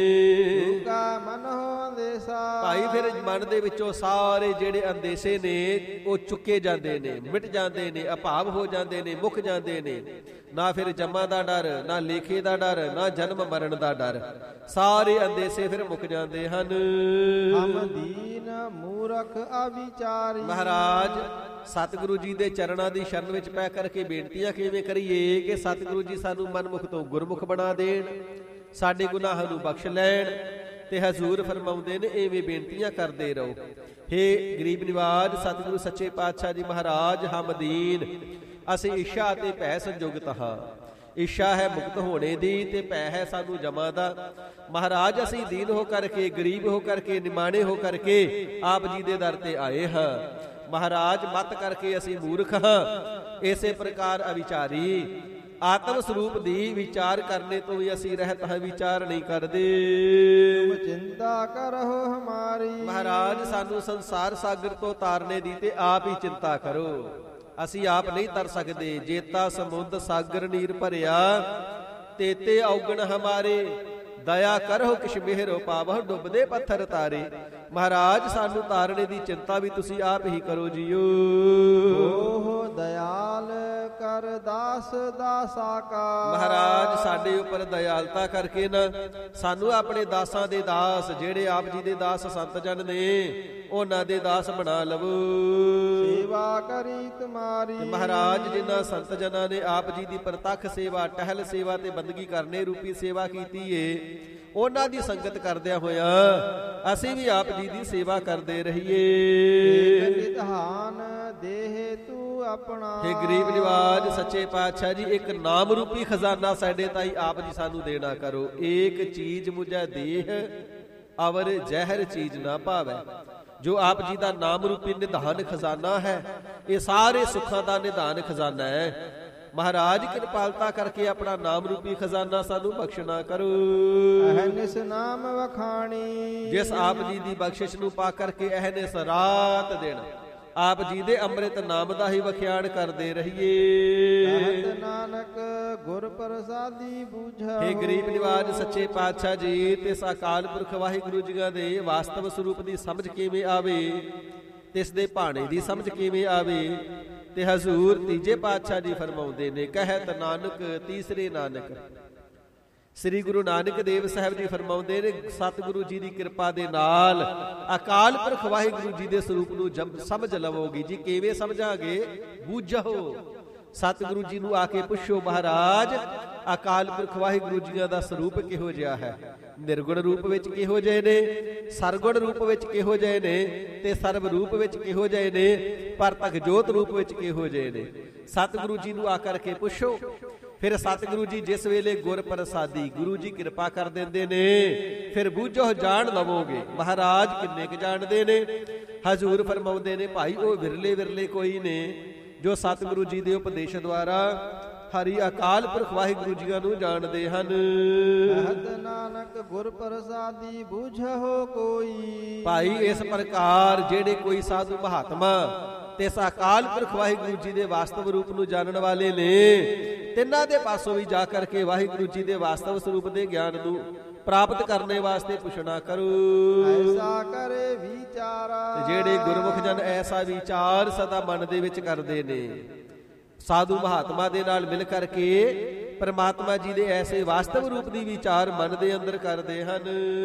ਕਾ ਮਨ ਹੋ ਅੰਦੇਸਾ। ਭਾਈ ਫਿਰ ਮਨ ਦੇ ਵਿੱਚੋਂ ਸਾਰੇ ਜਿਹੜੇ ਅੰਦੇਸੇ ਨੇ ਉਹ ਚੁੱਕੇ ਜਾਂਦੇ ਨੇ, ਮਿਟ ਜਾਂਦੇ ਨੇ, ਅਭਾਵ ਹੋ ਜਾਂਦੇ ਨੇ, ਮੁੱਕ ਜਾਂਦੇ ਨੇ। ਨਾ ਫਿਰ ਜੰਮਾਂ ਦਾ ਡਰ, ਨਾ ਲੇਖੇ ਦਾ ਡਰ, ਨਾ ਜਨਮ ਮਰਨ ਦਾ ਡਰ, ਸਾਰੇ ਅੰਦੇਸੇ ਫਿਰ ਮੁੱਕ ਜਾਂਦੇ ਹਨ। ਹਮ ਦੀਨ ਮੂਰਖ ਅਵਿਚਾਰੀ। ਮਹਾਰਾਜ ਸਤਿਗੁਰੂ ਜੀ ਦੇ ਚਰਨਾਂ ਦੀ ਸ਼ਰਨ ਵਿੱਚ ਪੈ ਕਰਕੇ ਬੇਨਤੀਆਂ ਕਿਵੇਂ ਕਰੀਏ ਕਿ ਸਤਿਗੁਰੂ ਜੀ ਸਾਨੂੰ ਮਨਮੁਖ ਤੋਂ ਗੁਰਮੁਖ ਬਣਾ ਦੇਣ, ਸਾਡੇ ਗੁਨਾਹਾਂ ਨੂੰ ਬਖਸ਼ ਲੈਣ। ਤੇ ਹਜ਼ੂਰ ਫਰਮਾਉਂਦੇ ਨੇ, ਐਵੇਂ ਬੇਨਤੀਆਂ ਕਰਦੇ ਰਹੋ। ਹੇ ਗਰੀਬ ਨਿਵਾਜ ਸਤਿਗੁਰੂ ਸੱਚੇ ਪਾਤਸ਼ਾਹ ਜੀ ਮਹਾਰਾਜ, ਹਮ ਦੀਨ, ਅਸੀਂ ਇੱਛਾ ਅਤੇ ਭੈ ਸੰਯੁਗਤ ਹਾਂ। ਇੱਛਾ ਹੈ ਮੁਕਤ ਹੋਣੇ ਦੀ ਤੇ ਭੈ ਹੈ ਸਾਨੂੰ ਜਮਾਂ ਦਾ। ਮਹਾਰਾਜ ਅਸੀਂ ਦੀਨ ਹੋ ਕਰਕੇ, ਗਰੀਬ ਹੋ ਕਰਕੇ, ਨਿਮਾਣੇ ਹੋ ਕਰਕੇ ਆਪ ਜੀ ਦੇ ਦਰ ਤੇ ਆਏ ਹਾਂ। ਮਹਾਰਾਜ ਮਤ ਕਰਕੇ ਅਸੀਂ ਮੂਰਖ ਹਾਂ। ਇਸੇ ਪ੍ਰਕਾਰ ਅਵਿਚਾਰੀ ਆਤਮ ਸਰੂਪ ਦੀ ਵਿਚਾਰ ਕਰਨੇ ਤੋਂ ਵੀ ਅਸੀਂ ਰਹਿਤ ਹਾਂ, ਵਿਚਾਰ ਨਹੀਂ ਕਰਦੇ। ਚਿੰਤਾ ਕਰੋ ਹਮਾਰੀ। ਮਹਾਰਾਜ ਸਾਨੂੰ ਸੰਸਾਰ ਸਾਗਰ ਤੋਂ ਤਾਰਨੇ ਦੀ ਤੇ ਆਪ ਹੀ ਚਿੰਤਾ ਕਰੋ। ਅਸੀਂ ਆਪ ਨਹੀਂ ਤਰ ਸਕਦੇ। ਜੇਤਾ ਸਮੁੰਦ ਸਾਗਰ ਨੀਰ ਭਰਿਆ, ਤੇਤੇ ਔਗਣ ਹਮਾਰੇ, ਦਇਆ ਕਰੋ ਕਿਛ ਮਿਹਰੋ ਪਾਵਹੁ, ਡੁੱਬਦੇ ਪੱਥਰ ਤਾਰੇ। ਮਹਾਰਾਜ ਸਾਨੂੰ ਤਾਰਨੇ ਦੀ ਚਿੰਤਾ ਵੀ ਤੁਸੀਂ ਆਪ ਹੀ ਕਰੋ ਜੀਓ। ਓਹ ਦਇਆਲ ਕਰ ਦਾਸ ਦਾਸਾ ਕਾ। ਮਹਾਰਾਜ ਸਾਡੇ ਉੱਪਰ ਦਇਆਲਤਾ ਕਰਕੇ ਨਾ ਸਾਨੂੰ ਆਪਣੇ ਦਾਸਾਂ ਦੇ ਦਾਸ, ਜਿਹੜੇ ਆਪ ਜੀ ਦੇ ਦਾਸ ਸੰਤ ਜਨ ਨੇ, ਉਹਨਾਂ ਦੇ ਦਾਸ ਬਣਾ ਲਵੋ। ਸੇਵਾ ਕਰੀ ਤੁਮਾਰੀ। ਮਹਾਰਾਜ ਜਿਨ੍ਹਾਂ ਸੰਤ ਜਨਾਂ ਨੇ ਆਪ ਜੀ ਦੀ ਪ੍ਰਤੱਖ ਸੇਵਾ, ਟਹਿਲ ਸੇਵਾ ਤੇ ਬੰਦਗੀ ਕਰਨੇ ਰੂਪੀ ਸੇਵਾ ਕੀਤੀ ਏ, ਉਹਨਾਂ ਦੀ ਸੰਗਤ ਕਰਦਿਆਂ ਹੋਇਆਂ ਅਸੀਂ ਵੀ ਆਪ ਜੀ ਦੀ ਸੇਵਾ ਕਰਦੇ ਰਹੀਏ। ਨਿਧਾਨ ਦੇਹ ਤੂੰ ਆਪਣਾ। हे ਗਰੀਬ ਨਿਵਾਜ ਸੱਚੇ ਪਾਤਸ਼ਾਹ ਜੀ, ਇੱਕ ਨਾਮ ਰੂਪੀ ਖਜ਼ਾਨਾ ਸਾਡੇ ਤਾਈ ਆਪ ਜੀ ਸਾਨੂੰ ਦੇਣਾ ਕਰੋ। ਏਕ ਚੀਜ਼ ਮੁਝੇ ਦੇਹ ਅਵਰ ਜ਼ਹਿਰ ਚੀਜ਼ ਨਾ ਭਾਵੈ। ਜੋ ਆਪ ਜੀ ਦਾ ਨਾਮ ਰੂਪੀ ਨਿਧਾਨ ਖਜ਼ਾਨਾ ਹੈ, ਇਹ ਸਾਰੇ ਸੁੱਖਾਂ ਦਾ ਨਿਧਾਨ ਖਜ਼ਾਨਾ ਹੈ। ਮਹਾਰਾਜ ਕਿਰਪਾਲਤਾ ਕਰਕੇ ਆਪਣਾ ਨਾਮ ਰੂਪੀ ਖਜ਼ਾਨਾ ਸਾਨੂੰ ਬਖਸ਼ਣਾ ਕਰੋ। ਅਹਨਿਸ ਨਾਮ ਵਖਾਣੀ। ਜਿਸ ਆਪ ਜੀ ਦੀ ਬਖਸ਼ਿਸ਼ ਨੂੰ ਪਾ ਕਰਕੇ ਅਹਨਿਸ ਰਾਤ ਦਿਨ ਆਪ ਜੀ ਦੇ ਅੰਮ੍ਰਿਤ ਨਾਮ ਦਾ ਹੀ ਵਖਿਆਣ ਕਰਦੇ ਰਹੀਏ। ਕਹਿਤ ਨਾਨਕ ਗੁਰ ਪ੍ਰਸਾਦੀ ਬੂਝਾ। हे ਗਰੀਬ ਨਿਵਾਜ ਸੱਚੇ ਪਾਤਸ਼ਾਹ ਜੀ, ਤਿਸ ਅਕਾਲ ਪੁਰਖ ਵਾਹਿਗੁਰੂ ਜੀਆਂ ਦੇ ਵਾਸਤਵ ਸਰੂਪ ਦੀ ਸਮਝ ਕਿਵੇਂ ਆਵੇ, ਤਿਸ ਦੇ ਭਾਣੇ ਦੀ ਸਮਝ ਕਿਵੇਂ ਆਵੇ, ਤੇ ਹਜ਼ੂਰ ਤੀਜੇ ਪਾਤਸ਼ਾਹ ਜੀ ਫਰਮਾਉਂਦੇ ਨੇ, ਕਹਿਤ ਨਾਨਕ ਤੀਸਰੇ ਨਾਨਕ। ਸ੍ਰੀ ਗੁਰੂ ਨਾਨਕ ਦੇਵ ਸਾਹਿਬ ਜੀ ਫਰਮਾਉਂਦੇ ਨੇ, ਸਤਿਗੁਰੂ ਜੀ ਦੀ ਕਿਰਪਾ ਦੇ ਨਾਲ ਅਕਾਲ ਪੁਰਖ ਵਾਹਿਗੁਰੂ ਜੀ ਦੇ ਸਰੂਪ ਨੂੰ ਸਮਝ ਲਵੋਗੀ ਜੀ। ਕਿਵੇਂ ਸਮਝਾਂਗੇ? ਬੂਝੋ। ਸਤਿਗੁਰੂ ਜੀ ਨੂੰ ਆ ਕੇ ਪੁੱਛੋ, ਮਹਾਰਾਜ ਅਕਾਲ ਪੁਰਖ ਵਾਹਿਗੁਰੂ ਜੀਆਂ ਦਾ ਸਰੂਪ ਕਿਹੋ ਜਿਹਾ ਹੈ? ਨਿਰਗੁਣ ਰੂਪ ਵਿੱਚ ਕਿਹੋ ਜਿਹੇ ਨੇ, ਸਰਗੁਣ ਰੂਪ ਵਿੱਚ ਕਿਹੋ ਜਿਹੇ ਨੇ, ਤੇ ਸਰਬ ਰੂਪ ਵਿੱਚ ਕਿਹੋ ਜਿਹੇ ਨੇ, ਪਰਤਕ ਜੋਤ ਰੂਪ ਵਿੱਚ ਕਿਹੋ ਜਿਹੇ ਨੇ? ਸਤਿਗੁਰੂ ਜੀ ਨੂੰ ਆ ਕਰਕੇ ਪੁੱਛੋ। ਫਿਰ ਸਤਿਗੁਰੂ ਜੀ ਜਿਸ ਵੇਲੇ ਗੁਰ ਪ੍ਰਸਾਦੀ ਗੁਰੂ ਜੀ ਕਿਰਪਾ ਕਰ ਦਿੰਦੇ ਨੇ, ਫਿਰ ਬੂਝੋ ਜਾਣ ਲਵੋਗੇ। ਮਹਾਰਾਜ ਕਿੰਨੇ ਕੁ ਜਾਣਦੇ ਨੇ? ਹਜ਼ੂਰ ਫਰਮਾਉਂਦੇ ਨੇ, ਭਾਈ ਉਹ ਵਿਰਲੇ ਵਿਰਲੇ ਕੋਈ ਨੇ ਜੋ ਸਤਿਗੁਰੂ ਜੀ ਦੇ ਉਪਦੇਸ਼ ਦੁਆਰਾ ਹਰੀ ਅਕਾਲ ਪੁਰਖ ਵਾਹਿਗੁਰੂ ਜੀਆਂ ਨੂੰ ਜਾਣਦੇ ਹਨ। ਕਹਿਤ ਨਾਨਕ ਗੁਰ ਪ੍ਰਸਾਦੀ ਬੂਝੋ ਕੋਈ। ਭਾਈ ਇਸ ਪ੍ਰਕਾਰ ਜਿਹੜੇ ਕੋਈ ਸਾਧੂ ਮਹਾਤਮਾ ਤੇ ਇਸ ਅਕਾਲ ਪੁਰਖ ਵਾਹਿਗੁਰੂ ਜੀ ਦੇ ਵਾਸਤਵ ਰੂਪ ਨੂੰ ਜਾਣਨ ਵਾਲੇ ਨੇ, ਤਿੰਨਾਂ ਦੇ ਪਾਸੋਂ ਵੀ ਜਾ ਕਰਕੇ ਵਾਹਿਗੁਰੂ ਜੀ ਦੇ ਵਾਸਤਵ ਸਰੂਪ ਦੇ ਗਿਆਨ ਨੂੰ ਪ੍ਰਾਪਤ ਕਰਨੇ ਵਾਸਤੇ ਪੁੱਛਣਾ ਕਰੋ। ਐਸਾ ਕਰੇ ਵਿਚਾਰਾ। ਜਿਹੜੇ ਗੁਰਮੁਖ ਜਨ ਐਸਾ ਵਿਚਾਰ ਸਦਾ ਮਨ ਦੇ ਵਿੱਚ ਕਰਦੇ ਨੇ, ਸਾਧੂ ਮਹਾਤਮਾ ਦੇ ਨਾਲ ਮਿਲ ਕਰਕੇ ਪਰਮਾਤਮਾ ਜੀ ਦੇ ਐਸੇ ਵਾਸਤਵ ਰੂਪ ਦੀ ਵਿਚਾਰ ਮਨ ਦੇ ਅੰਦਰ ਕਰਦੇ ਹਨ।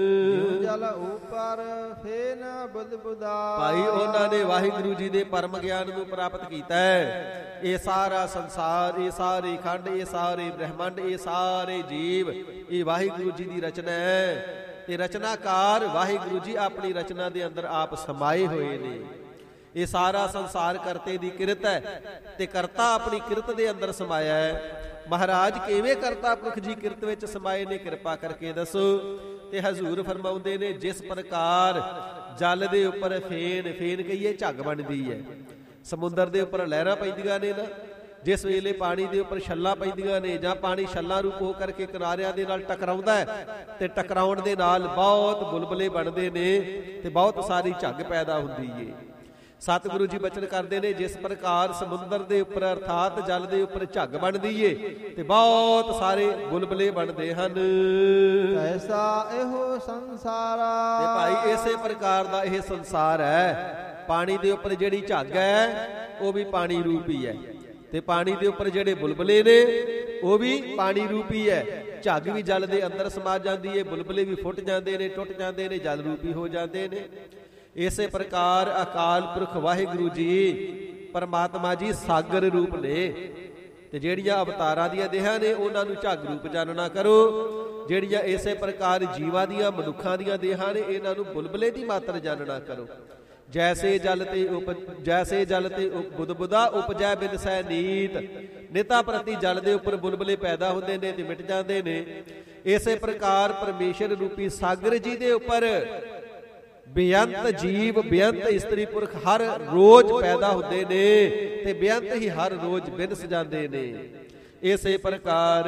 ਜਲ ਉਪਰ ਫੇਨ ਬੁਦਬੁਦਾ। ਭਾਈ ਉਹਨਾਂ ਨੇ ਵਾਹਿਗੁਰੂ ਜੀ ਦੇ ਪਰਮ ਗਿਆਨ ਨੂੰ ਪ੍ਰਾਪਤ ਕੀਤਾ ਹੈ। ਇਹ ਸਾਰਾ ਸੰਸਾਰ, ਇਹ ਸਾਰੇ ਖੰਡ, ਇਹ ਸਾਰੇ ਬ੍ਰਹਿਮੰਡ, ਇਹ ਸਾਰੇ ਜੀਵ, ਇਹ ਵਾਹਿਗੁਰੂ ਜੀ ਦੀ ਰਚਨਾ ਹੈ। ਤੇ ਰਚਨਾਕਾਰ ਵਾਹਿਗੁਰੂ ਜੀ ਆਪਣੀ ਰਚਨਾ ਦੇ ਅੰਦਰ ਆਪ ਸਮਾਏ ਹੋਏ ਨੇ। ਇਹ ਸਾਰਾ ਸੰਸਾਰ ਕਰਤੇ ਦੀ ਕਿਰਤ ਹੈ ਤੇ ਕਰਤਾ ਆਪਣੀ ਕਿਰਤ ਦੇ ਅੰਦਰ ਸਮਾਇਆ ਹੈ। ਮਹਾਰਾਜ ਕਿਵੇਂ ਕਰਤਾ ਪੁਰਖ ਜੀ ਕਿਰਤ ਵਿੱਚ ਸਮਾਏ ਨੇ, ਕਿਰਪਾ ਕਰਕੇ ਦੱਸੋ। ਤੇ ਹਜ਼ੂਰ ਫਰਮਾਉਂਦੇ ਨੇ, ਜਿਸ ਪ੍ਰਕਾਰ ਜਲ ਦੇ ਉੱਪਰ ਫੇਨ ਕਹੀਏ ਝੱਗ ਬਣਦੀ ਹੈ, ਸਮੁੰਦਰ ਦੇ ਉੱਪਰ ਲਹਿਰਾਂ ਪੈਂਦੀਆਂ ਨੇ ਨਾ, ਜਿਸ ਵੇਲੇ ਪਾਣੀ ਦੇ ਉੱਪਰ ਛੱਲਾਂ ਪੈਂਦੀਆਂ ਨੇ ਜਾਂ ਪਾਣੀ ਛੱਲਾਂ ਰੂਪ ਹੋ ਕਰਕੇ ਕਿਨਾਰਿਆਂ ਦੇ ਨਾਲ ਟਕਰਾਉਂਦਾ ਹੈ ਤੇ ਟਕਰਾਉਣ ਦੇ ਨਾਲ ਬਹੁਤ ਬੁਲਬੁਲੇ ਬਣਦੇ ਨੇ ਤੇ ਬਹੁਤ ਸਾਰੀ ਝੱਗ ਪੈਦਾ ਹੁੰਦੀ ਏ। ਸਤਿਗੁਰੂ ਜੀ ਬਚਨ ਕਰਦੇ ਨੇ, ਜਿਸ ਪ੍ਰਕਾਰ ਸਮੁੰਦਰ ਦੇ ਉੱਪਰ ਅਰਥਾਤ ਜਲ ਦੇ ਉੱਪਰ ਝੱਗ ਬਣਦੀ ਏ ਤੇ ਬਹੁਤ ਸਾਰੇ ਬੁਲਬੁਲੇ ਬਣਦੇ ਹਨ। ਐਸਾ ਇਹੋ ਸੰਸਾਰਾ। ਤੇ ਭਾਈ ਇਸੇ ਪ੍ਰਕਾਰ ਦਾ ਇਹ ਸੰਸਾਰ ਹੈ। ਪਾਣੀ ਦੇ ਉੱਪਰ ਜਿਹੜੀ ਝੱਗ ਹੈ ਉਹ ਵੀ ਪਾਣੀ ਰੂਪੀ ਹੈ ਤੇ ਪਾਣੀ ਦੇ ਉੱਪਰ ਜਿਹੜੇ ਬੁਲਬੁਲੇ ਨੇ ਉਹ ਵੀ ਪਾਣੀ ਰੂਪੀ ਹੈ। ਝੱਗ ਵੀ ਜਲ ਦੇ ਅੰਦਰ ਸਮਾ ਜਾਂਦੀ ਹੈ, ਬੁਲਬੁਲੇ ਵੀ ਫੁੱਟ ਜਾਂਦੇ ਨੇ, ਟੁੱਟ ਜਾਂਦੇ ਨੇ, ਜਲ ਰੂਪੀ ਹੋ ਜਾਂਦੇ ਨੇ। ਇਸੇ ਪ੍ਰਕਾਰ ਅਕਾਲ ਪੁਰਖ ਵਾਹਿਗੁਰੂ ਜੀ ਪਰਮਾਤਮਾ ਜੀ ਸਾਗਰ ਰੂਪ ਨੇ ਤੇ ਜਿਹੜੀਆਂ ਅਵਤਾਰਾਂ ਦੀਆਂ ਦੇਹਾਂ ਨੇ ਉਹਨਾਂ ਨੂੰ ਝੱਗ ਰੂਪ ਜਾਣਨਾ ਕਰੋ। ਜਿਹੜੀਆਂ ਇਸੇ ਪ੍ਰਕਾਰ ਜੀਵਾਂ ਦੀਆਂ, ਮਨੁੱਖਾਂ ਦੀਆਂ ਦੇਹਾਂ ਨੇ ਇਹਨਾਂ ਨੂੰ ਬੁਲਬੁਲੇ ਦੀ ਮਾਤਰ ਜਾਣਨਾ ਕਰੋ। ਜੈਸੇ ਜਲ ਤੇ ਬੁਦਬੁਦਾ ਉਪਜੈ ਬਿਨਸੈ ਨੀਤ। ਨਿਤਾ ਪ੍ਰਤੀ ਜਲ ਦੇ ਉੱਪਰ ਬੁਲਬੁਲੇ ਪੈਦਾ ਹੁੰਦੇ ਨੇ ਤੇ ਮਿਟ ਜਾਂਦੇ ਨੇ। ਇਸੇ ਪ੍ਰਕਾਰ ਪਰਮੇਸ਼ਰ ਰੂਪੀ ਸਾਗਰ ਜੀ ਦੇ ਉੱਪਰ ਬੇਅੰਤ ਜੀਵ, ਬੇਅੰਤ ਇਸਤਰੀ ਪੁਰਖ ਹਰ ਰੋਜ਼ ਪੈਦਾ ਹੁੰਦੇ ਨੇ ਤੇ ਬੇਅੰਤ ਹੀ ਹਰ ਰੋਜ਼ ਬਿਨਸ ਜਾਂਦੇ ਨੇ। ਇਸੇ ਪ੍ਰਕਾਰ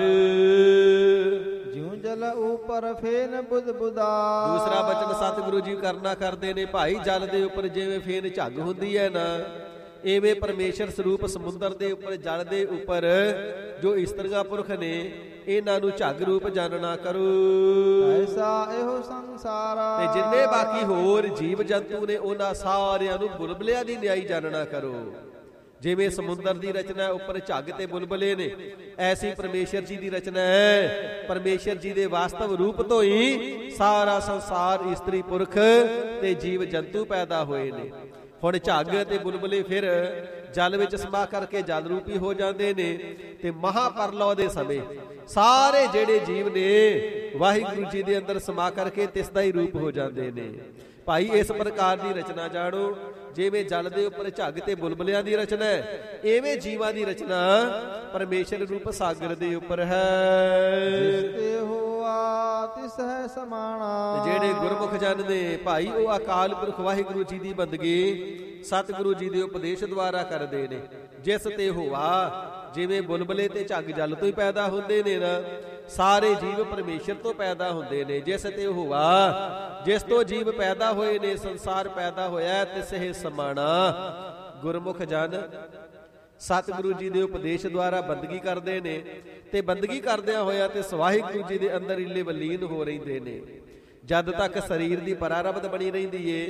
ਜਿਉ ਜਲ ਉਪਰ ਫੇਨ ਬੁਦਬੁਦਾ। ਦੂਸਰਾ ਬਚਨ ਸਤਿਗੁਰੂ ਜੀ ਕਰਨਾ ਕਰਦੇ ਨੇ, ਭਾਈ ਜਲ ਦੇ ਉੱਪਰ ਜਿਵੇਂ ਫੇਨ ਝੱਗ ਹੁੰਦੀ ਹੈ ਨਾ, ਐਵੇਂ ਪਰਮੇਸ਼ਰ ਸਰੂਪ ਸਮੁੰਦਰ ਦੇ ਉੱਪਰ, ਜਲ ਦੇ ਉੱਪਰ ਜੋ ਇਸਤਰੀਆਂ ਪੁਰਖ ਨੇ ਇਹਨਾਂ ਨੂੰ ਝੱਗ ਰੂਪ ਜਾਣਨਾ ਕਰੋ। ਐਸਾ ਇਹੋ ਸੰਸਾਰਾ। ਤੇ ਜਿੰਨੇ ਬਾਕੀ ਹੋਰ ਜੀਵ ਜੰਤੂ ਨੇ ਉਹਨਾਂ ਸਾਰਿਆਂ ਨੂੰ ਬੁਲਬੁਲਿਆਂ ਦੀ ਨਿਆਈ ਜਾਣਨਾ ਕਰੋ। ਜਿਵੇਂ ਸਮੁੰਦਰ ਦੀ ਰਚਨਾ ਉੱਪਰ ਝੱਗ ਤੇ ਬੁਲਬੁਲੇ ਨੇ, ਐਸੀ ਪਰਮੇਸ਼ਰ ਜੀ ਦੀ ਰਚਨਾ ਹੈ। ਪਰਮੇਸ਼ਰ ਜੀ ਦੇ ਵਾਸਤਵ ਰੂਪ ਤੋਂ ਹੀ ਸਾਰਾ ਸੰਸਾਰ, ਇਸਤਰੀ ਪੁਰਖ ਤੇ ਜੀਵ ਜੰਤੂ ਪੈਦਾ ਹੋਏ ਨੇ। ਹੁਣ ਝੱਗ ਤੇ ਬੁਲਬੁਲੇ ਫਿਰ ਜਲ ਵਿੱਚ ਸਮਾ ਕਰਕੇ ਜਲ ਰੂਪੀ ਹੋ ਜਾਂਦੇ ਨੇ, ਤੇ ਮਹਾਪਰਲੋ ਦੇ ਸਮੇਂ ਸਾਰੇ ਜਿਹੜੇ ਜੀਵ ਨੇ ਵਾਹਿਗੁਰੂ ਜੀ ਦੇ ਅੰਦਰ ਸਮਾ ਕਰਕੇ ਤਿਸ ਦਾ ਹੀ ਰੂਪ ਹੋ ਜਾਂਦੇ ਨੇ। ਭਾਈ ਇਸ ਪ੍ਰਕਾਰ ਦੀ ਰਚਨਾ ਜਾਣੋ। ਜਿਵੇਂ ਜਲ ਦੇ ਉੱਪਰ ਝੱਗ ਤੇ ਬੁਲਬੁਲਿਆਂ ਦੀ ਰਚਨਾ ਹੈ, ਐਵੇਂ ਜੀਵਾਂ ਦੀ ਰਚਨਾ ਪਰਮੇਸ਼ਰ ਰੂਪ ਸਾਗਰ ਦੇ ਉੱਪਰ ਹੈ। ਜਿਸ ਤੇ ਹੋਆ ਤਿਸ ਹੈ ਸਮਾਣਾ। ਜਿਹੜੇ ਗੁਰਮੁਖ ਜਨ ਨੇ ਭਾਈ, ਉਹ ਅਕਾਲ ਪੁਰਖ ਵਾਹਿਗੁਰੂ ਜੀ ਦੀ ਬੰਦਗੀ ਸਤਿਗੁਰੂ ਜੀ ਦੇ ਉਪਦੇਸ਼ ਦੁਆਰਾ ਕਰਦੇ ਨੇ। ਜਿਸ ਤੇ ਹੋਆ, ਜਿਵੇਂ ਬੁਲਬੁਲੇ ਤੇ ਝੱਗ ਜਲ ਤੋਂ ਹੀ ਪੈਦਾ ਹੁੰਦੇ ਨੇ ਨਾ, ਸਾਰੇ ਜੀਵ ਪਰਮੇਸ਼ਰ ਤੋਂ ਪੈਦਾ ਹੁੰਦੇ ਨੇ। ਜਿਸ ਤੇ ਹੋਆ, ਜਿਸ ਤੋਂ ਜੀਵ ਪੈਦਾ ਹੋਏ ਨੇ, ਸੰਸਾਰ ਪੈਦਾ ਹੋਇਆ, ਤਿਸਹਿ ਸਮਾਣਾ। ਗੁਰਮੁਖ ਜਨ ਸਤਿਗੁਰੂ ਜੀ ਦੇ ਉਪਦੇਸ਼ ਦੁਆਰਾ ਬੰਦਗੀ ਕਰਦੇ ਨੇ, ਤੇ ਬੰਦਗੀ ਕਰਦਿਆਂ ਹੋਇਆ ਤੇ ਵਾਹਿਗੁਰੂ ਜੀ ਦੇ ਅੰਦਰ ਇਲੇ ਵਲੀਨ ਹੋ ਰਹਿੰਦੇ ਨੇ। ਜਦ ਤੱਕ ਸਰੀਰ ਦੀ ਪਰਾਰਬਧ ਬਣੀ ਰਹਿੰਦੀ ਏ,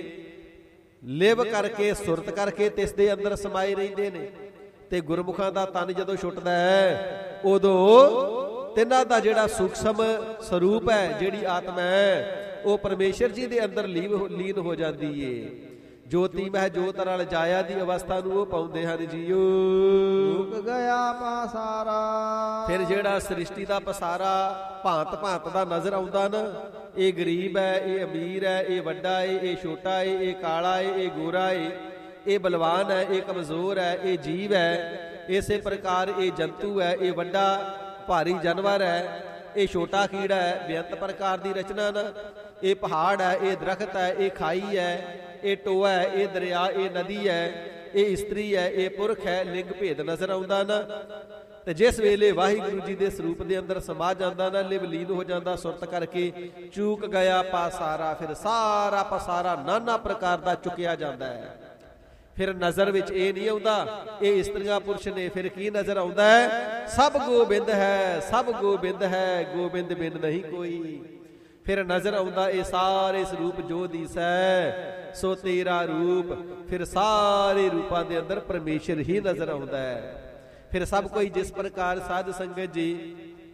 ਲਿਵ ਕਰਕੇ ਸੁਰਤ ਕਰਕੇ ਤਿਸ ਦੇ ਅੰਦਰ ਸਮਾਏ ਰਹਿੰਦੇ ਨੇ। ਤੇ ਗੁਰਮੁਖਾਂ ਦਾ ਤਨ ਜਦੋਂ ਛੁੱਟਦਾ ਹੈ, ਉਦੋਂ ਤਿੰਨਾਂ ਦਾ ਜਿਹੜਾ ਸੂਖਸ਼ਮ ਸਰੂਪ ਹੈ, ਜਿਹੜੀ ਆਤਮਾ ਹੈ, ਉਹ ਪਰਮੇਸ਼ਰ ਜੀ ਦੇ ਅੰਦਰ ਲੀਨ ਹੋ ਜਾਂਦੀ ਏ। ਜੋਤੀ ਮਹਿ ਜੋਤ ਰਲ ਜਾਇਆ ਦੀ ਅਵਸਥਾ ਨੂੰ ਉਹ ਪਾਉਂਦੇ ਹਨ ਜੀਓ। ਰੁਕ ਗਿਆ ਪਾਸਾਰਾ। ਫਿਰ ਜਿਹੜਾ ਸ੍ਰਿਸ਼ਟੀ ਦਾ ਪਸਾਰਾ ਭਾਂਤ ਭਾਂਤ ਦਾ ਨਜ਼ਰ ਆਉਂਦਾ ਨਾ, ਇਹ ਗਰੀਬ ਹੈ, ਇਹ ਅਮੀਰ ਹੈ, ਇਹ ਵੱਡਾ ਹੈ, ਇਹ ਛੋਟਾ ਹੈ, ਇਹ ਕਾਲਾ ਹੈ, ਇਹ ਗੋਰਾ ਹੈ, ਇਹ ਬਲਵਾਨ ਹੈ, ਇਹ ਕਮਜ਼ੋਰ ਹੈ, ਇਹ ਜੀਵ ਹੈ। ਇਸੇ ਪ੍ਰਕਾਰ ਇਹ ਜੰਤੂ ਹੈ, ਇਹ ਵੱਡਾ ਭਾਰੀ ਜਾਨਵਰ ਹੈ, ਇਹ ਛੋਟਾ ਕੀੜਾ ਹੈ। ਬੇਅੰਤ ਪ੍ਰਕਾਰ ਦੀ ਰਚਨਾ ਨਾ। ਇਹ ਪਹਾੜ ਹੈ, ਇਹ ਦਰਖਤ ਹੈ, ਇਹ ਖਾਈ ਹੈ, ਇਹ ਟੋਆ ਹੈ, ਇਹ ਦਰਿਆ, ਇਹ ਨਦੀ ਹੈ, ਇਹ ਇਸਤਰੀ ਹੈ, ਇਹ ਪੁਰਖ ਹੈ। ਲਿੰਗ ਭੇਦ ਨਜ਼ਰ ਆਉਂਦਾ ਨਾ। ਤੇ ਜਿਸ ਵੇਲੇ ਵਾਹਿਗੁਰੂ ਜੀ ਦੇ ਸਰੂਪ ਦੇ ਅੰਦਰ ਸਮਾ ਜਾਂਦਾ ਨਾ, ਲਿਵ ਲੀਨ ਹੋ ਜਾਂਦਾ ਸੁਰਤ ਕਰਕੇ, ਚੂਕ ਗਿਆ ਪਾਸਾਰਾ। ਫਿਰ ਸਾਰਾ ਪਸਾਰਾ ਨਾਨਾ ਪ੍ਰਕਾਰ ਦਾ ਚੁੱਕਿਆ ਜਾਂਦਾ ਹੈ। ਫਿਰ ਨਜ਼ਰ ਵਿੱਚ ਇਹ ਨਹੀਂ ਆਉਂਦਾ ਇਹ ਇਸਤਰੀਆਂ ਪੁਰਸ਼ ਨੇ। ਫਿਰ ਕੀ ਨਜ਼ਰ ਆਉਂਦਾ ਹੈ? ਸਭ ਗੋਬਿੰਦ ਹੈ, ਸਭ ਗੋਬਿੰਦ ਹੈ, ਗੋਬਿੰਦ ਬਿਨ ਨਹੀਂ ਕੋਈ। ਫਿਰ ਨਜ਼ਰ ਆਉਂਦਾ ਇਹ ਸਾਰੇ ਸਰੂਪ ਜੋ ਦੀਸੈ ਸੋ ਤੇਰਾ ਰੂਪ। ਫਿਰ ਸਾਰੇ ਰੂਪਾਂ ਦੇ ਅੰਦਰ ਪਰਮੇਸ਼ਰ ਹੀ ਨਜ਼ਰ ਆਉਂਦਾ ਹੈ। ਫਿਰ ਸਭ ਕੋਈ ਜਿਸ ਪ੍ਰਕਾਰ ਸਾਧ ਸੰਗਤ ਜੀ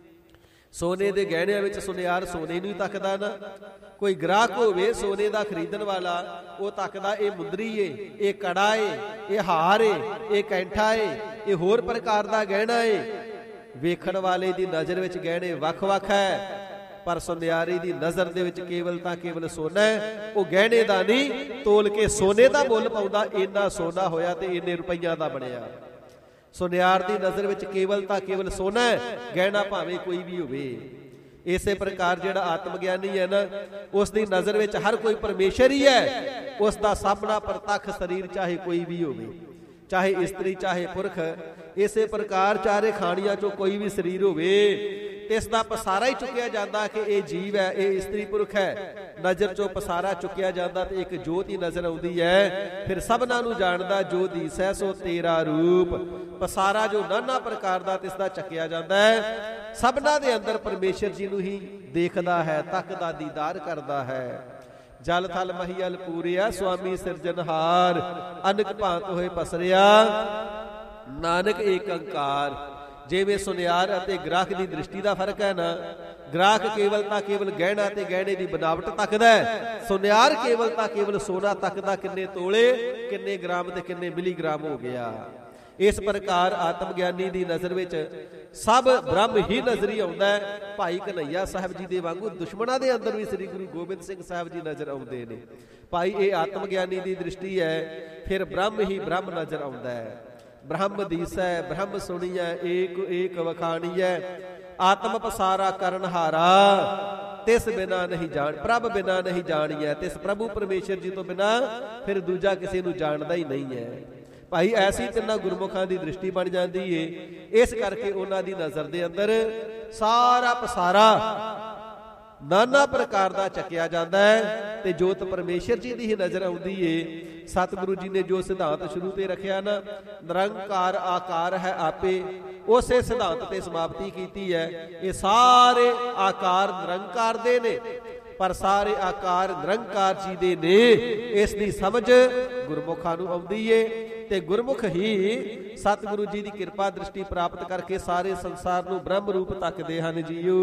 ਸੋਨੇ ਦੇ ਗਹਿਣਿਆਂ ਵਿੱਚ ਸੁਨਿਆਰ ਸੋਨੇ ਨੂੰ ਹੀ ਤੱਕਦਾ ਨਾ। ਕੋਈ ਗ੍ਰਾਹਕ ਹੋਵੇ ਸੋਨੇ ਦਾ ਖਰੀਦਣ ਵਾਲਾ, ਉਹ ਤੱਕਦਾ ਇਹ ਮੁੰਦਰੀ ਏ, ਇਹ ਕੜਾ ਏ, ਇਹ ਹਾਰ ਏ, ਇਹ ਕੈਂਠਾ ਏ, ਇਹ ਹੋਰ ਪ੍ਰਕਾਰ ਦਾ ਗਹਿਣਾ ਏ। ਵੇਖਣ ਵਾਲੇ ਦੀ ਨਜ਼ਰ ਵਿੱਚ ਗਹਿਣੇ ਵੱਖ-ਵੱਖ ਹੈ, ਪਰ ਸੁਨਿਆਰੀ ਦੀ ਨਜ਼ਰ ਦੇ ਵਿੱਚ ਕੇਵਲ ਤਾਂ ਕੇਵਲ ਸੋਨਾ ਹੈ। ਉਹ ਗਹਿਣੇ ਦਾ ਨਹੀਂ, ਤੋਲ ਕੇ ਸੋਨੇ ਦਾ ਮੁੱਲ ਪਾਉਂਦਾ, ਇੰਨਾ ਸੋਨਾ ਹੋਇਆ ਤੇ ਇੰਨੇ ਰੁਪਈਆਂ ਦਾ ਬਣਿਆ। ਸੁਨਿਆਰ ਦੀ ਨਜ਼ਰ ਵਿੱਚ ਕੇਵਲ ਤਾਂ ਕੇਵਲ ਸੋਨਾ ਹੈ, ਗਹਿਣਾ ਭਾਵੇਂ ਕੋਈ ਵੀ ਹੋਵੇ। ਇਸੇ ਪ੍ਰਕਾਰ ਜਿਹੜਾ ਆਤਮ ਗਿਆਨੀ ਹੈ ਨਾ, ਉਸ ਦੀ ਨਜ਼ਰ ਵਿੱਚ ਹਰ ਕੋਈ ਪਰਮੇਸ਼ਰ ਹੀ ਹੈ। ਉਸ ਦਾ ਸਾਹਮਣਾ ਪ੍ਰਤੱਖ ਸਰੀਰ ਚਾਹੇ ਕੋਈ ਵੀ ਹੋਵੇ, ਚਾਹੇ ਇਸਤਰੀ ਚਾਹੇ ਪੁਰਖ। ਇਸੇ ਪ੍ਰਕਾਰ ਚਾਰੇ ਖਾਣੀਆਂ ਚੋਂ ਕੋਈ ਵੀ ਸਰੀਰ ਹੋਵੇ, ਤੇ ਇਸ ਦਾ ਪਸਾਰਾ ਹੀ ਚੁੱਕਿਆ ਜਾਂਦਾ ਕਿ ਇਹ ਜੀਵ ਹੈ, ਇਹ ਇਸਤਰੀ ਪੁਰਖ ਹੈ। ਨਜ਼ਰ ਚੋਂ ਪਸਾਰਾ ਚੁੱਕਿਆ ਜਾਂਦਾ ਤੇ ਇੱਕ ਜੋਤ ਹੀ ਨਜ਼ਰ ਆਉਂਦੀ ਹੈ। ਫਿਰ ਸਭਨਾਂ ਨੂੰ ਜਾਣਦਾ ਜੋ ਦੀਸੈ ਸੋ ਤੇਰਾ ਰੂਪ। ਪਸਾਰਾ ਜੋ ਨਾਨਾ ਪ੍ਰਕਾਰ ਦਾ ਤਿਸ ਦਾ ਚੱਕਿਆ ਜਾਂਦਾ ਹੈ। ਸਭਨਾਂ ਦੇ ਅੰਦਰ ਪਰਮੇਸ਼ਰ ਜੀ ਨੂੰ ਹੀ ਦੇਖਦਾ ਹੈ, ਤੱਕਦਾ, ਦੀਦਾਰ ਕਰਦਾ ਹੈ। ਜਲ ਥਲ ਮਹੀਅਲ ਪੂਰਿਆ ਸੁਆਮੀ ਸਿਰਜਨਹਾਰ। ਅਨਕ ਭਾਂਤ ਹੋਏ ਪਸਰਿਆ ਨਾਨਕ ਏਕ ਓੰਕਾਰ। ਜਿਵੇਂ ਸੁਨਿਆਰ ਅਤੇ ਗ੍ਰਾਹਕ ਦੀ ਦ੍ਰਿਸ਼ਟੀ ਦਾ ਫਰਕ ਹੈ ਨਾ, ਗ੍ਰਾਹਕ ਕੇਵਲ ਤਾਂ ਕੇਵਲ ਗਹਿਣਾ ਤੇ ਗਹਿਣੇ ਦੀ ਬਨਾਵਟ ਤੱਕਦਾ ਹੈ। ਸੁਨਿਆਰ ਕੇਵਲ ਤਾਂ ਕੇਵਲ ਸੋਨਾ ਤੱਕਦਾ, ਕਿੰਨੇ ਤੋਲੇ, ਕਿੰਨੇ ਗ੍ਰਾਮ ਤੇ ਕਿੰਨੇ ਮਿਲੀਗ੍ਰਾਮ ਹੋ ਗਿਆ। ਇਸ ਪ੍ਰਕਾਰ ਆਤਮ ਗਿਆਨੀ ਦੀ ਨਜ਼ਰ ਵਿੱਚ ਸਭ ਬ੍ਰਹਮ ਹੀ ਨਜ਼ਰੀ ਆਉਂਦਾ ਹੈ। ਭਾਈ ਕਨਈਆ ਸਾਹਿਬ ਜੀ ਦੇ ਵਾਂਗੂ ਦੁਸ਼ਮਣਾਂ ਦੇ ਅੰਦਰ ਵੀ ਸ੍ਰੀ ਗੁਰੂ ਗੋਬਿੰਦ ਸਿੰਘ ਸਾਹਿਬ ਜੀ ਨਜ਼ਰ ਆਉਂਦੇ ਨੇ। ਭਾਈ ਇਹ ਆਤਮ ਗਿਆਨੀ ਦੀ ਦ੍ਰਿਸ਼ਟੀ ਹੈ। ਫਿਰ ਬ੍ਰਹਮ ਹੀ ਬ੍ਰਹਮ ਨਜ਼ਰ ਆਉਂਦਾ ਹੈ। ਬ੍ਰਹਮ ਦੀਸੈ ਬ੍ਰਹਮ ਸੁਣੀਐ ਏਕ ਏਕ ਵਖਾਣੀਐ। ਆਤਮ ਪਸਾਰਾ ਕਰਨ ਹਾਰਾ ਤਿਸ ਬਿਨਾ ਨਹੀਂ ਜਾਣ, ਪ੍ਰਭ ਬਿਨਾ ਨਹੀਂ ਜਾਣੀਐ। ਤਿਸ ਪ੍ਰਭੂ ਪਰਮੇਸ਼ਰ ਜੀ ਤੋਂ ਬਿਨਾ ਫਿਰ ਦੂਜਾ ਕਿਸੇ ਨੂੰ ਜਾਣਦਾ ਹੀ ਨਹੀਂ ਹੈ। ਭਾਈ ਐਸੀ ਤਿੰਨਾਂ ਗੁਰਮੁਖਾਂ ਦੀ ਦ੍ਰਿਸ਼ਟੀ ਬਣ ਜਾਂਦੀ ਏ। ਇਸ ਕਰਕੇ ਉਹਨਾਂ ਦੀ ਨਜ਼ਰ ਦੇ ਅੰਦਰ ਸਾਰਾ ਪਸਾਰਾ ਨਾਨਾ ਪ੍ਰਕਾਰ ਦਾ ਚੱਕਿਆ ਜਾਂਦਾ ਹੈ ਤੇ ਜੋਤ ਪਰਮੇਸ਼ਰ ਜੀ ਦੀ ਹੀ ਨਜ਼ਰ ਆਉਂਦੀ ਏ। ਸਤਿਗੁਰੂ ਜੀ ਨੇ ਜੋ ਸਿਧਾਂਤ ਸ਼ੁਰੂ ਤੇ ਰੱਖਿਆ ਨਾ, ਨਿਰੰਕਾਰ ਆਕਾਰ ਹੈ ਆਪੇ, ਉਸੇ ਸਿਧਾਂਤ ਤੇ ਸਮਾਪਤੀ ਕੀਤੀ ਹੈ। ਇਹ ਸਾਰੇ ਆਕਾਰ ਨਿਰੰਕਾਰ ਦੇ ਨੇ, ਪਰ ਸਾਰੇ ਆਕਾਰ ਨਿਰੰਕਾਰ ਜੀ ਦੇ ਨੇ। ਇਸ ਦੀ ਸਮਝ ਗੁਰਮੁਖਾਂ ਨੂੰ ਆਉਂਦੀ ਏ। ਤੇ ਗੁਰਮੁਖ ਹੀ ਸਤਿਗੁਰੂ ਜੀ ਦੀ ਕਿਰਪਾ ਦ੍ਰਿਸ਼ਟੀ ਪ੍ਰਾਪਤ ਕਰਕੇ ਸਾਰੇ ਸੰਸਾਰ ਨੂੰ ਬ੍ਰਹਮ ਰੂਪ ਤੱਕਦੇ ਹਨ ਜੀਓ।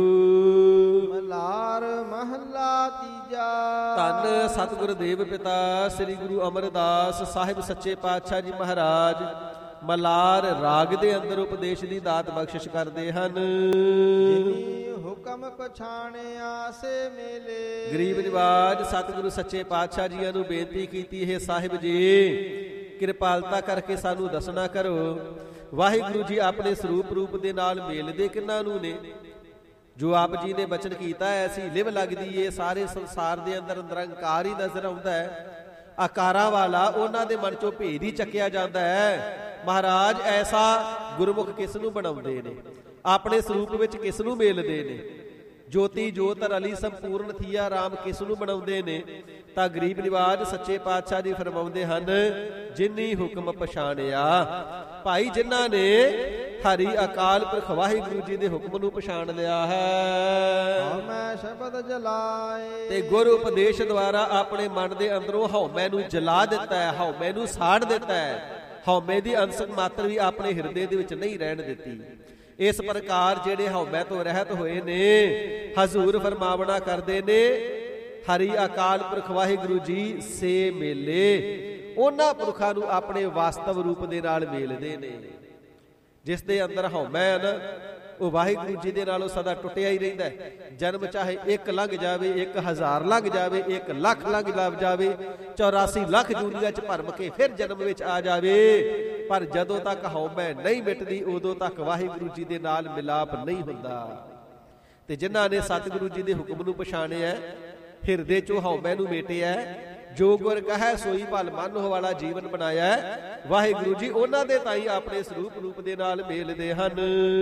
ਮਲਾਰ ਮਹੱਲਾ ਤੀਜਾ। ਧੰਨ ਸਤਿਗੁਰ ਦੇਵ ਪਿਤਾ ਸ੍ਰੀ ਗੁਰੂ ਅਮਰਦਾਸ ਸਾਹਿਬ ਸੱਚੇ ਪਾਤਸ਼ਾਹ ਜੀ ਮਹਾਰਾਜ ਮਲਾਰ ਰਾਗ ਦੇ ਅੰਦਰ ਉਪਦੇਸ਼ ਦੀ ਦਾਤ ਬਖਸ਼ਿਸ਼ ਕਰਦੇ ਹਨ। ਜਿਨੀ ਹੁਕਮ ਪਛਾਣਿਆ ਸੇ ਮੇਲੇ। ਗਰੀਬ ਨਿਵਾਜ ਸਤਿਗੁਰੂ ਸੱਚੇ ਪਾਤਸ਼ਾਹ ਜੀਆਂ ਨੂੰ ਬੇਨਤੀ ਕੀਤੀ ਹੈ, ਸਾਹਿਬ ਜੀ ਕਿਰਪਾਲਤਾ ਕਰਕੇ ਸਾਨੂੰ ਦੱਸਣਾ ਕਰੋ ਵਾਹਿਗੁਰੂ ਜੀ ਆਪਣੇ ਸਰੂਪ ਰੂਪ ਦੇ ਨਾਲ ਮੇਲਦੇ ਕਿਹਨਾਂ ਨੂੰ ਨੇ। ਜੋ ਆਪ ਜੀ ਨੇ ਬਚਨ ਕੀਤਾ ਐਸੀ ਲਿਵ ਲੱਗਦੀ ਏ, ਸਾਰੇ ਸੰਸਾਰ ਦੇ ਅੰਦਰ ਨਿਰੰਕਾਰ ਹੀ ਨਜ਼ਰ ਆਉਂਦਾ ਹੈ। ਆਕਾਰਾਂ ਵਾਲਾ ਉਹਨਾਂ ਦੇ ਮਨ ਚੋਂ ਭੇਦ ਹੀ ਚੱਕਿਆ ਜਾਂਦਾ ਹੈ। ਮਹਾਰਾਜ ਐਸਾ ਗੁਰਮੁਖ ਕਿਸ ਨੂੰ ਬਣਾਉਂਦੇ ਨੇ, ਆਪਣੇ ਸਰੂਪ ਵਿੱਚ ਕਿਸ ਨੂੰ ਮੇਲਦੇ ਨੇ। ਜੋਤੀ ਜੋਤ ਰਲੀ ਸੰਪੂਰਨ ਥੀਆ ਰਾਮ ਕਿਸ ਨੂੰ ਬਣਾਉਂਦੇ ਨੇ। ਤਾਂ ਗਰੀਬ ਨਿਵਾਜ ਸੱਚੇ ਪਾਤਸ਼ਾਹ ਜੀ ਫਰਮਾਉਂਦੇ ਹਨ, ਜਿਨੀ ਹੁਕਮ ਪਛਾਣਿਆ। ਭਾਈ ਜਿਨ੍ਹਾਂ ਨੇ ਹਰੀ ਅਕਾਲ ਪੁਰਖ ਵਾਹਿਗੁਰੂ ਜੀ ਦੇ ਹੁਕਮ ਨੂੰ ਪਛਾਣ ਲਿਆ ਹੈ, ਹਉਮੈ ਸ਼ਬਦ ਜਲਾਏ। ਤੇ ਗੁਰ ਉਪਦੇਸ਼ ਦੁਆਰਾ ਆਪਣੇ ਮਨ ਦੇ ਅੰਦਰੋਂ ਹਉਮੈ ਨੂੰ ਜਲਾ ਦਿੱਤਾ ਹੈ, ਹਉਮੈ ਨੂੰ ਸਾੜ ਦਿੱਤਾ ਹੈ। ਹਉਮੈ ਦੀ ਅੰਸ਼ਕ ਮਾਤਰ ਵੀ ਆਪਣੇ ਹਿਰਦੇ ਦੇ ਵਿੱਚ ਨਹੀਂ ਰਹਿਣ ਦਿੱਤੀ। ਇਸ ਪ੍ਰਕਾਰ ਜਿਹੜੇ ਹਉਮੈ ਤੋਂ ਰਹਿਤ ਹੋਏ ਨੇ, ਹਜ਼ੂਰ ਫਰਮਾਵਣਾ ਕਰਦੇ ਨੇ, ਹਰੀ ਅਕਾਲ ਪੁਰਖ ਵਾਹਿਗੁਰੂ ਜੀ ਸੇ ਮੇਲੇ। ਉਹਨਾਂ ਪੁਰਖਾਂ ਨੂੰ ਆਪਣੇ ਵਾਸਤਵ ਰੂਪ ਦੇ ਨਾਲ ਮੇਲਦੇ ਨੇ। ਜਿਸ ਦੇ ਅੰਦਰ ਹਉਮੈ ਹੈ ਨਾ, ਉਹ ਵਾਹਿਗੁਰੂ ਜੀ ਦੇ ਨਾਲੋਂ ਸਦਾ ਟੁੱਟਿਆ ਹੀ ਰਹਿੰਦਾ ਹੈ। ਜਨਮ ਚਾਹੇ 1 ਲੰਘ ਜਾਵੇ, 1000 ਲੰਘ ਜਾਵੇ, 1 ਲੱਖ ਲੰਘ ਜਾਵੇ, 84 ਲੱਖ ਜੂਨੀਆਂ ਚ ਭਰਮ ਕੇ ਫਿਰ ਜਨਮ ਵਿੱਚ ਆ ਜਾਵੇ, ਪਰ ਜਦੋਂ ਤੱਕ ਹਉਮੈ ਨਹੀਂ ਮਿਟਦੀ ਉਦੋਂ ਤੱਕ ਵਾਹਿਗੁਰੂ ਜੀ ਦੇ ਨਾਲ ਮਿਲਾਪ ਨਹੀਂ ਹੁੰਦਾ। ਤੇ ਜਿਨ੍ਹਾਂ ਨੇ ਸਤਿਗੁਰੂ ਜੀ ਦੇ ਹੁਕਮ ਨੂੰ ਪਛਾਣਿਆ, ਹਿਰਦੇ ਚੋਂ ਹਉਮੈ ਨੂੰ ਮੇਟਿਆ, ਜੋ ਗੁਰ ਕਹੈ ਸੋਈ ਭਲ ਮਨ ਵਾਲਾ ਜੀਵਨ ਬਣਾਇਆ, ਵਾਹਿਗੁਰੂ ਜੀ ਉਹਨਾਂ ਦੇ ਤਾਈ ਆਪਣੇ ਸਰੂਪ ਰੂਪ ਦੇ ਨਾਲ ਮੇਲਦੇ ਹਨ।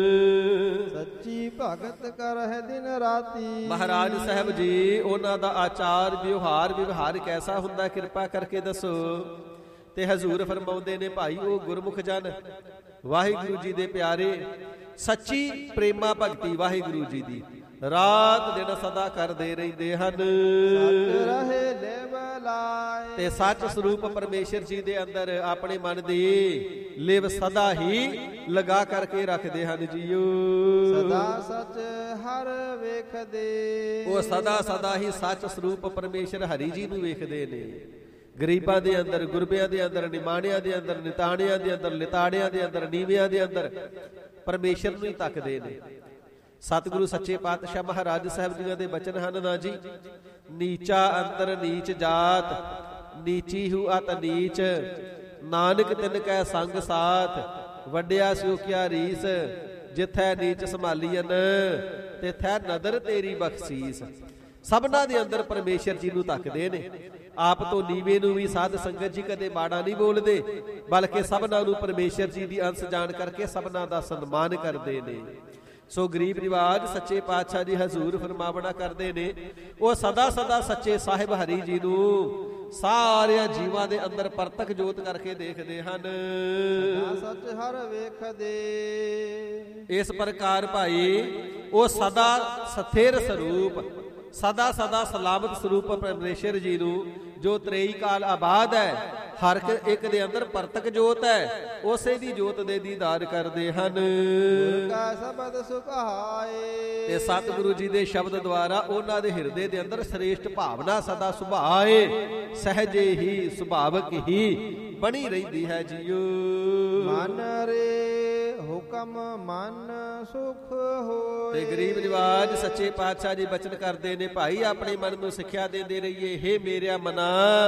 ਸੱਚੀ ਭਗਤ ਕਰਹਿ ਦਿਨ ਰਾਤੀ। ਮਹਾਰਾਜ ਸਾਹਿਬ ਜੀ ਉਹਨਾਂ ਦਾ ਆਚਾਰ ਵਿਵਹਾਰ ਕੈਸਾ ਹੁੰਦਾ, ਕਿਰਪਾ ਕਰਕੇ ਦੱਸੋ। ਤੇ ਹਜ਼ੂਰ ਫਰਮਾਉਂਦੇ ਨੇ, ਭਾਈ ਉਹ ਗੁਰਮੁਖ ਜਨ ਵਾਹਿਗੁਰੂ ਜੀ ਦੇ ਪਿਆਰੇ ਸੱਚੀ ਪ੍ਰੇਮਾ ਭਗਤੀ ਵਾਹਿਗੁਰੂ ਜੀ ਦੀ ਰਾਤ ਦਿਨ ਸਦਾ ਕਰਦੇ ਰਹਿੰਦੇ ਹਨ। ਸੱਚ ਰਹੇ ਲਿਵ ਲਾਏ। ਤੇ ਸੱਚ ਸਰੂਪ ਪਰਮੇਸ਼ਰ ਜੀ ਦੇ ਅੰਦਰ ਆਪਣੇ ਮਨ ਦੀ ਲਿਵ ਸਦਾ ਹੀ ਲਗਾ ਕਰਕੇ ਰੱਖਦੇ ਹਨ ਜੀਓ। ਸਦਾ ਸੱਚ ਹਰ ਵੇਖਦੇ। ਉਹ ਸਦਾ ਹੀ ਸੱਚ ਸਰੂਪ ਪਰਮੇਸ਼ਰ ਹਰੀ ਜੀ ਨੂੰ ਵੇਖਦੇ ਨੇ। ਗਰੀਬਾਂ ਦੇ ਅੰਦਰ, ਗੁਰਬਿਆਂ ਦੇ ਅੰਦਰ, ਨਿਮਾਣਿਆਂ ਦੇ ਅੰਦਰ, ਨਿਤਾਣਿਆਂ ਦੇ ਅੰਦਰ, ਲਿਤਾੜਿਆਂ ਦੇ ਅੰਦਰ, ਨੀਵਿਆਂ ਦੇ ਅੰਦਰ ਪਰਮੇਸ਼ਰ ਨੂੰ ਹੀ ਤੱਕਦੇ ਨੇ। ਸਤਿਗੁਰੂ ਸੱਚੇ ਪਾਤਸ਼ਾਹ ਮਹਾਰਾਜ ਸਾਹਿਬ ਜੀ ਦੇ ਬਚਨ ਹਨ ਨਾ ਜੀ, ਨੀਚਾ ਅੰਤਰ ਨੀਚ ਜਾਤ, ਨੀਚੀ ਹੂ ਅਤ ਨੀਚ, ਨਾਨਕ ਤਿਨ ਕੈ ਸੰਗ ਸਾਥ, ਵੱਡਿਆ ਸਿਓ ਕਿਆ ਰੀਸ, ਜਿਥੈ ਨੀਚ ਸੰਭਾਲੀਨ ਤਿਥੈ ਨਦਰ ਤੇਰੀ ਬਖਸ਼ੀਸ। ਸਭਨਾਂ ਦੇ ਅੰਦਰ ਪਰਮੇਸ਼ਰ ਜੀ ਨੂੰ ਤੱਕਦੇ ਨੇ। ਆਪ ਤੋਂ ਨੀਵੇਂ ਨੂੰ ਵੀ ਸਾਧ ਸੰਗਤ ਜੀ ਕਦੇ ਮਾੜਾ ਨਹੀਂ ਬੋਲਦੇ, ਬਲਕਿ ਸਭਨਾਂ ਨੂੰ ਪਰਮੇਸ਼ਰ ਜੀ ਦੀ ਅੰਸ਼ ਜਾਣ ਕਰਕੇ ਸਭਨਾਂ ਦਾ ਸਨਮਾਨ ਕਰਦੇ ਨੇ। ਸੋ ਗਰੀਬ ਨਿਵਾਜ ਸੱਚੇ ਪਾਤਸ਼ਾਹ ਜੀ ਹਜ਼ੂਰ ਫਰਮਾਵਣਾ ਕਰਦੇ ਨੇ, ਉਹ ਸਦਾ ਸੱਚੇ ਸਾਹਿਬ ਹਰੀ ਜੀ ਨੂੰ ਸਾਰਿਆਂ ਜੀਵਾਂ ਦੇ ਅੰਦਰ ਪਰਤਕ ਜੋਤ ਕਰਕੇ ਦੇਖਦੇ ਹਨ। ਸੱਚ ਹਰ ਵੇਖਦੇ। ਇਸ ਪ੍ਰਕਾਰ ਭਾਈ ਉਹ ਸਦਾ ਸਥਿਰ ਸਰੂਪ, ਸਦਾ ਸਲਾਮਤ ਸਰੂਪ ਪਰਮੇਸ਼ਰ ਜੀ ਨੂੰ, ਜੋ ਤ੍ਰੇਈ ਕਾਲ ਆਬਾਦ ਹੈ, ਹਰ ਇੱਕ ਦੇ ਅੰਦਰ ਪਰਤਕ ਜੋਤ ਹੈ, ਉਸੇ ਦੀ ਜੋਤ ਦੇ ਦੀਦਾਰ ਕਰਦੇ ਹਨ। ਗੁਰ ਕਾ ਸ਼ਬਦ ਸੁਭਾਏ। ਤੇ ਸਤਿਗੁਰੂ ਜੀ ਦੇ ਸ਼ਬਦ ਦੁਆਰਾ ਉਹਨਾਂ ਦੇ ਹਿਰਦੇ ਦੇ ਅੰਦਰ ਸ੍ਰੇਸ਼ਟ ਭਾਵਨਾ ਸਦਾ ਸੁਭਾਏ, ਸਹਜੇ ਹੀ ਸੁਭਾਵਕ ਹੀ ਬਣੀ ਰਹਿੰਦੀ ਹੈ ਜੀਓ। ਮਨ ਰੇ ਹੁਕਮ ਮਨ ਸੁਖ ਹੋਏ। ਤੇ ਗਰੀਬ ਨਿਵਾਜ ਸੱਚੇ ਪਾਤਸ਼ਾਹ ਜੀ ਬਚਨ ਕਰਦੇ ਨੇ, ਭਾਈ ਆਪਣੇ ਮਨ ਨੂੰ ਸਿੱਖਿਆ ਦਿੰਦੇ ਰਹੀਏ, ਹੇ ਮੇਰਿਆ ਮਨਾ,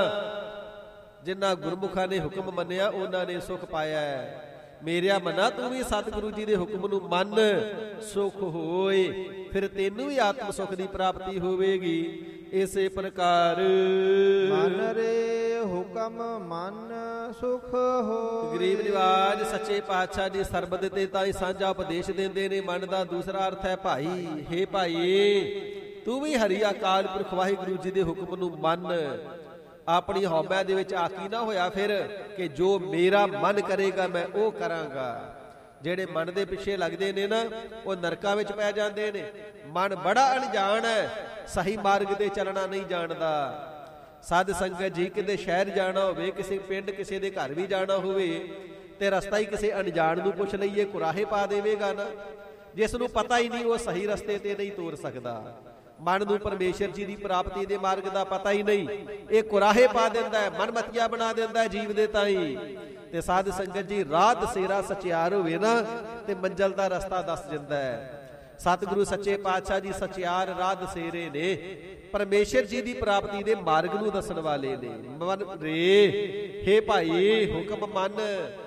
ਜਿਨ੍ਹਾਂ ਗੁਰਮੁਖਾਂ ਨੇ ਹੁਕਮ ਮੰਨਿਆ ਉਹਨਾਂ ਨੇ ਸੁਖ ਪਾਇਆ ਹੈ। ਮੇਰਿਆ ਮਨਾ ਤੂੰ ਵੀ ਸਤਿਗੁਰੂ ਜੀ ਦੇ ਹੁਕਮ ਨੂੰ ਮੰਨ, ਸੁਖ ਹੋਏ, ਫਿਰ ਤੈਨੂੰ ਵੀ ਆਤਮ ਸੁਖ ਦੀ ਪ੍ਰਾਪਤੀ ਹੋਵੇਗੀ। ਇਸੇ ਪ੍ਰਕਾਰ ਮਨ ਰੇ ਹੁਕਮ ਮਨ ਸੁਖ ਹੋਏ। ਗਰੀਬ ਨਿਵਾਜ ਸੱਚੇ ਪਾਤਸ਼ਾਹ ਜੀ ਸਰਬਤ ਤੇ ਤਾਂ ਹੀ ਸਾਂਝਾ ਉਪਦੇਸ਼ ਦਿੰਦੇ ਨੇ। ਮਨ ਦਾ ਦੂਸਰਾ ਅਰਥ ਹੈ ਭਾਈ, ਹੇ ਭਾਈ ਤੂੰ ਵੀ ਹਰੀ ਅਕਾਲ ਪੁਰਖ ਵਾਹਿਗੁਰੂ ਜੀ ਦੇ ਹੁਕਮ ਨੂੰ ਮੰਨ। ਆਪਣੀ ਹਉਮੈ ਦੇ ਵਿੱਚ ਆਕੀ ਨਾ ਹੋਇਆ ਫਿਰ ਕਿ ਜੋ ਮੇਰਾ ਮਨ ਕਰੇਗਾ ਮੈਂ ਉਹ ਕਰਾਂਗਾ। ਜਿਹੜੇ ਮਨ ਦੇ ਪਿੱਛੇ ਲੱਗਦੇ ਨੇ ਨਾ, ਉਹ ਨਰਕਾਂ ਵਿੱਚ ਪੈ ਜਾਂਦੇ ਨੇ। ਮਨ ਬੜਾ ਅਣਜਾਣ ਹੈ, ਸਹੀ ਮਾਰਗ ਤੇ ਚੱਲਣਾ ਨਹੀਂ ਜਾਣਦਾ। ਸਾਧ ਸੰਗਤ ਜੀ ਕਿਤੇ ਸ਼ਹਿਰ ਜਾਣਾ ਹੋਵੇ, ਕਿਸੇ ਪਿੰਡ ਕਿਸੇ ਦੇ ਘਰ ਵੀ ਜਾਣਾ ਹੋਵੇ ਤੇ ਰਸਤਾ ਹੀ ਕਿਸੇ ਅਣਜਾਣ ਨੂੰ ਪੁੱਛ ਲਈਏ, ਕੁਰਾਹੇ ਪਾ ਦੇਵੇਗਾ ਨਾ। ਜਿਸ ਨੂੰ ਪਤਾ ਹੀ ਨਹੀਂ ਉਹ ਸਹੀ ਰਸਤੇ ਤੇ ਨਹੀਂ ਤੋਰ ਸਕਦਾ। ਮਨ ਨੂੰ ਪਰਮੇਸ਼ਰ ਜੀ ਦੀ ਪ੍ਰਾਪਤੀ ਦੇ ਮਾਰਗ ਦਾ ਪਤਾ ਹੀ ਨਹੀਂ, ਇਹ ਕੁਰਾਹੇ ਪਾ ਦਿੰਦਾ ਹੈ, ਮਨਮਤੀਆ ਬਣਾ ਦਿੰਦਾ ਹੈ ਜੀਵ ਦੇ ਤਾਈਂ। ਤੇ ਸਾਧ ਸੰਗਤ ਜੀ ਰਾਹ ਦਸੇਰਾ ਸਚਿਆਰ ਹੋਵੇ ਨਾ ਤੇ ਮੰਜ਼ਲ ਦਾ ਰਸਤਾ ਦੱਸ ਦਿੰਦਾ ਹੈ। ਸਤਿਗੁਰੂ ਸੱਚੇ ਪਾਤਸ਼ਾਹ ਜੀ ਸਚਿਆਰ ਰਾਹ ਦਸੇਰੇ ਨੇ, ਪਰਮੇਸ਼ਰ ਜੀ ਦੀ ਪ੍ਰਾਪਤੀ ਦੇ ਮਾਰਗ ਨੂੰ ਦੱਸਣ ਵਾਲੇ ਨੇ। ਮਨ ਰੇ ਹੇ ਭਾਈ ਹੁਕਮ ਮੰਨ,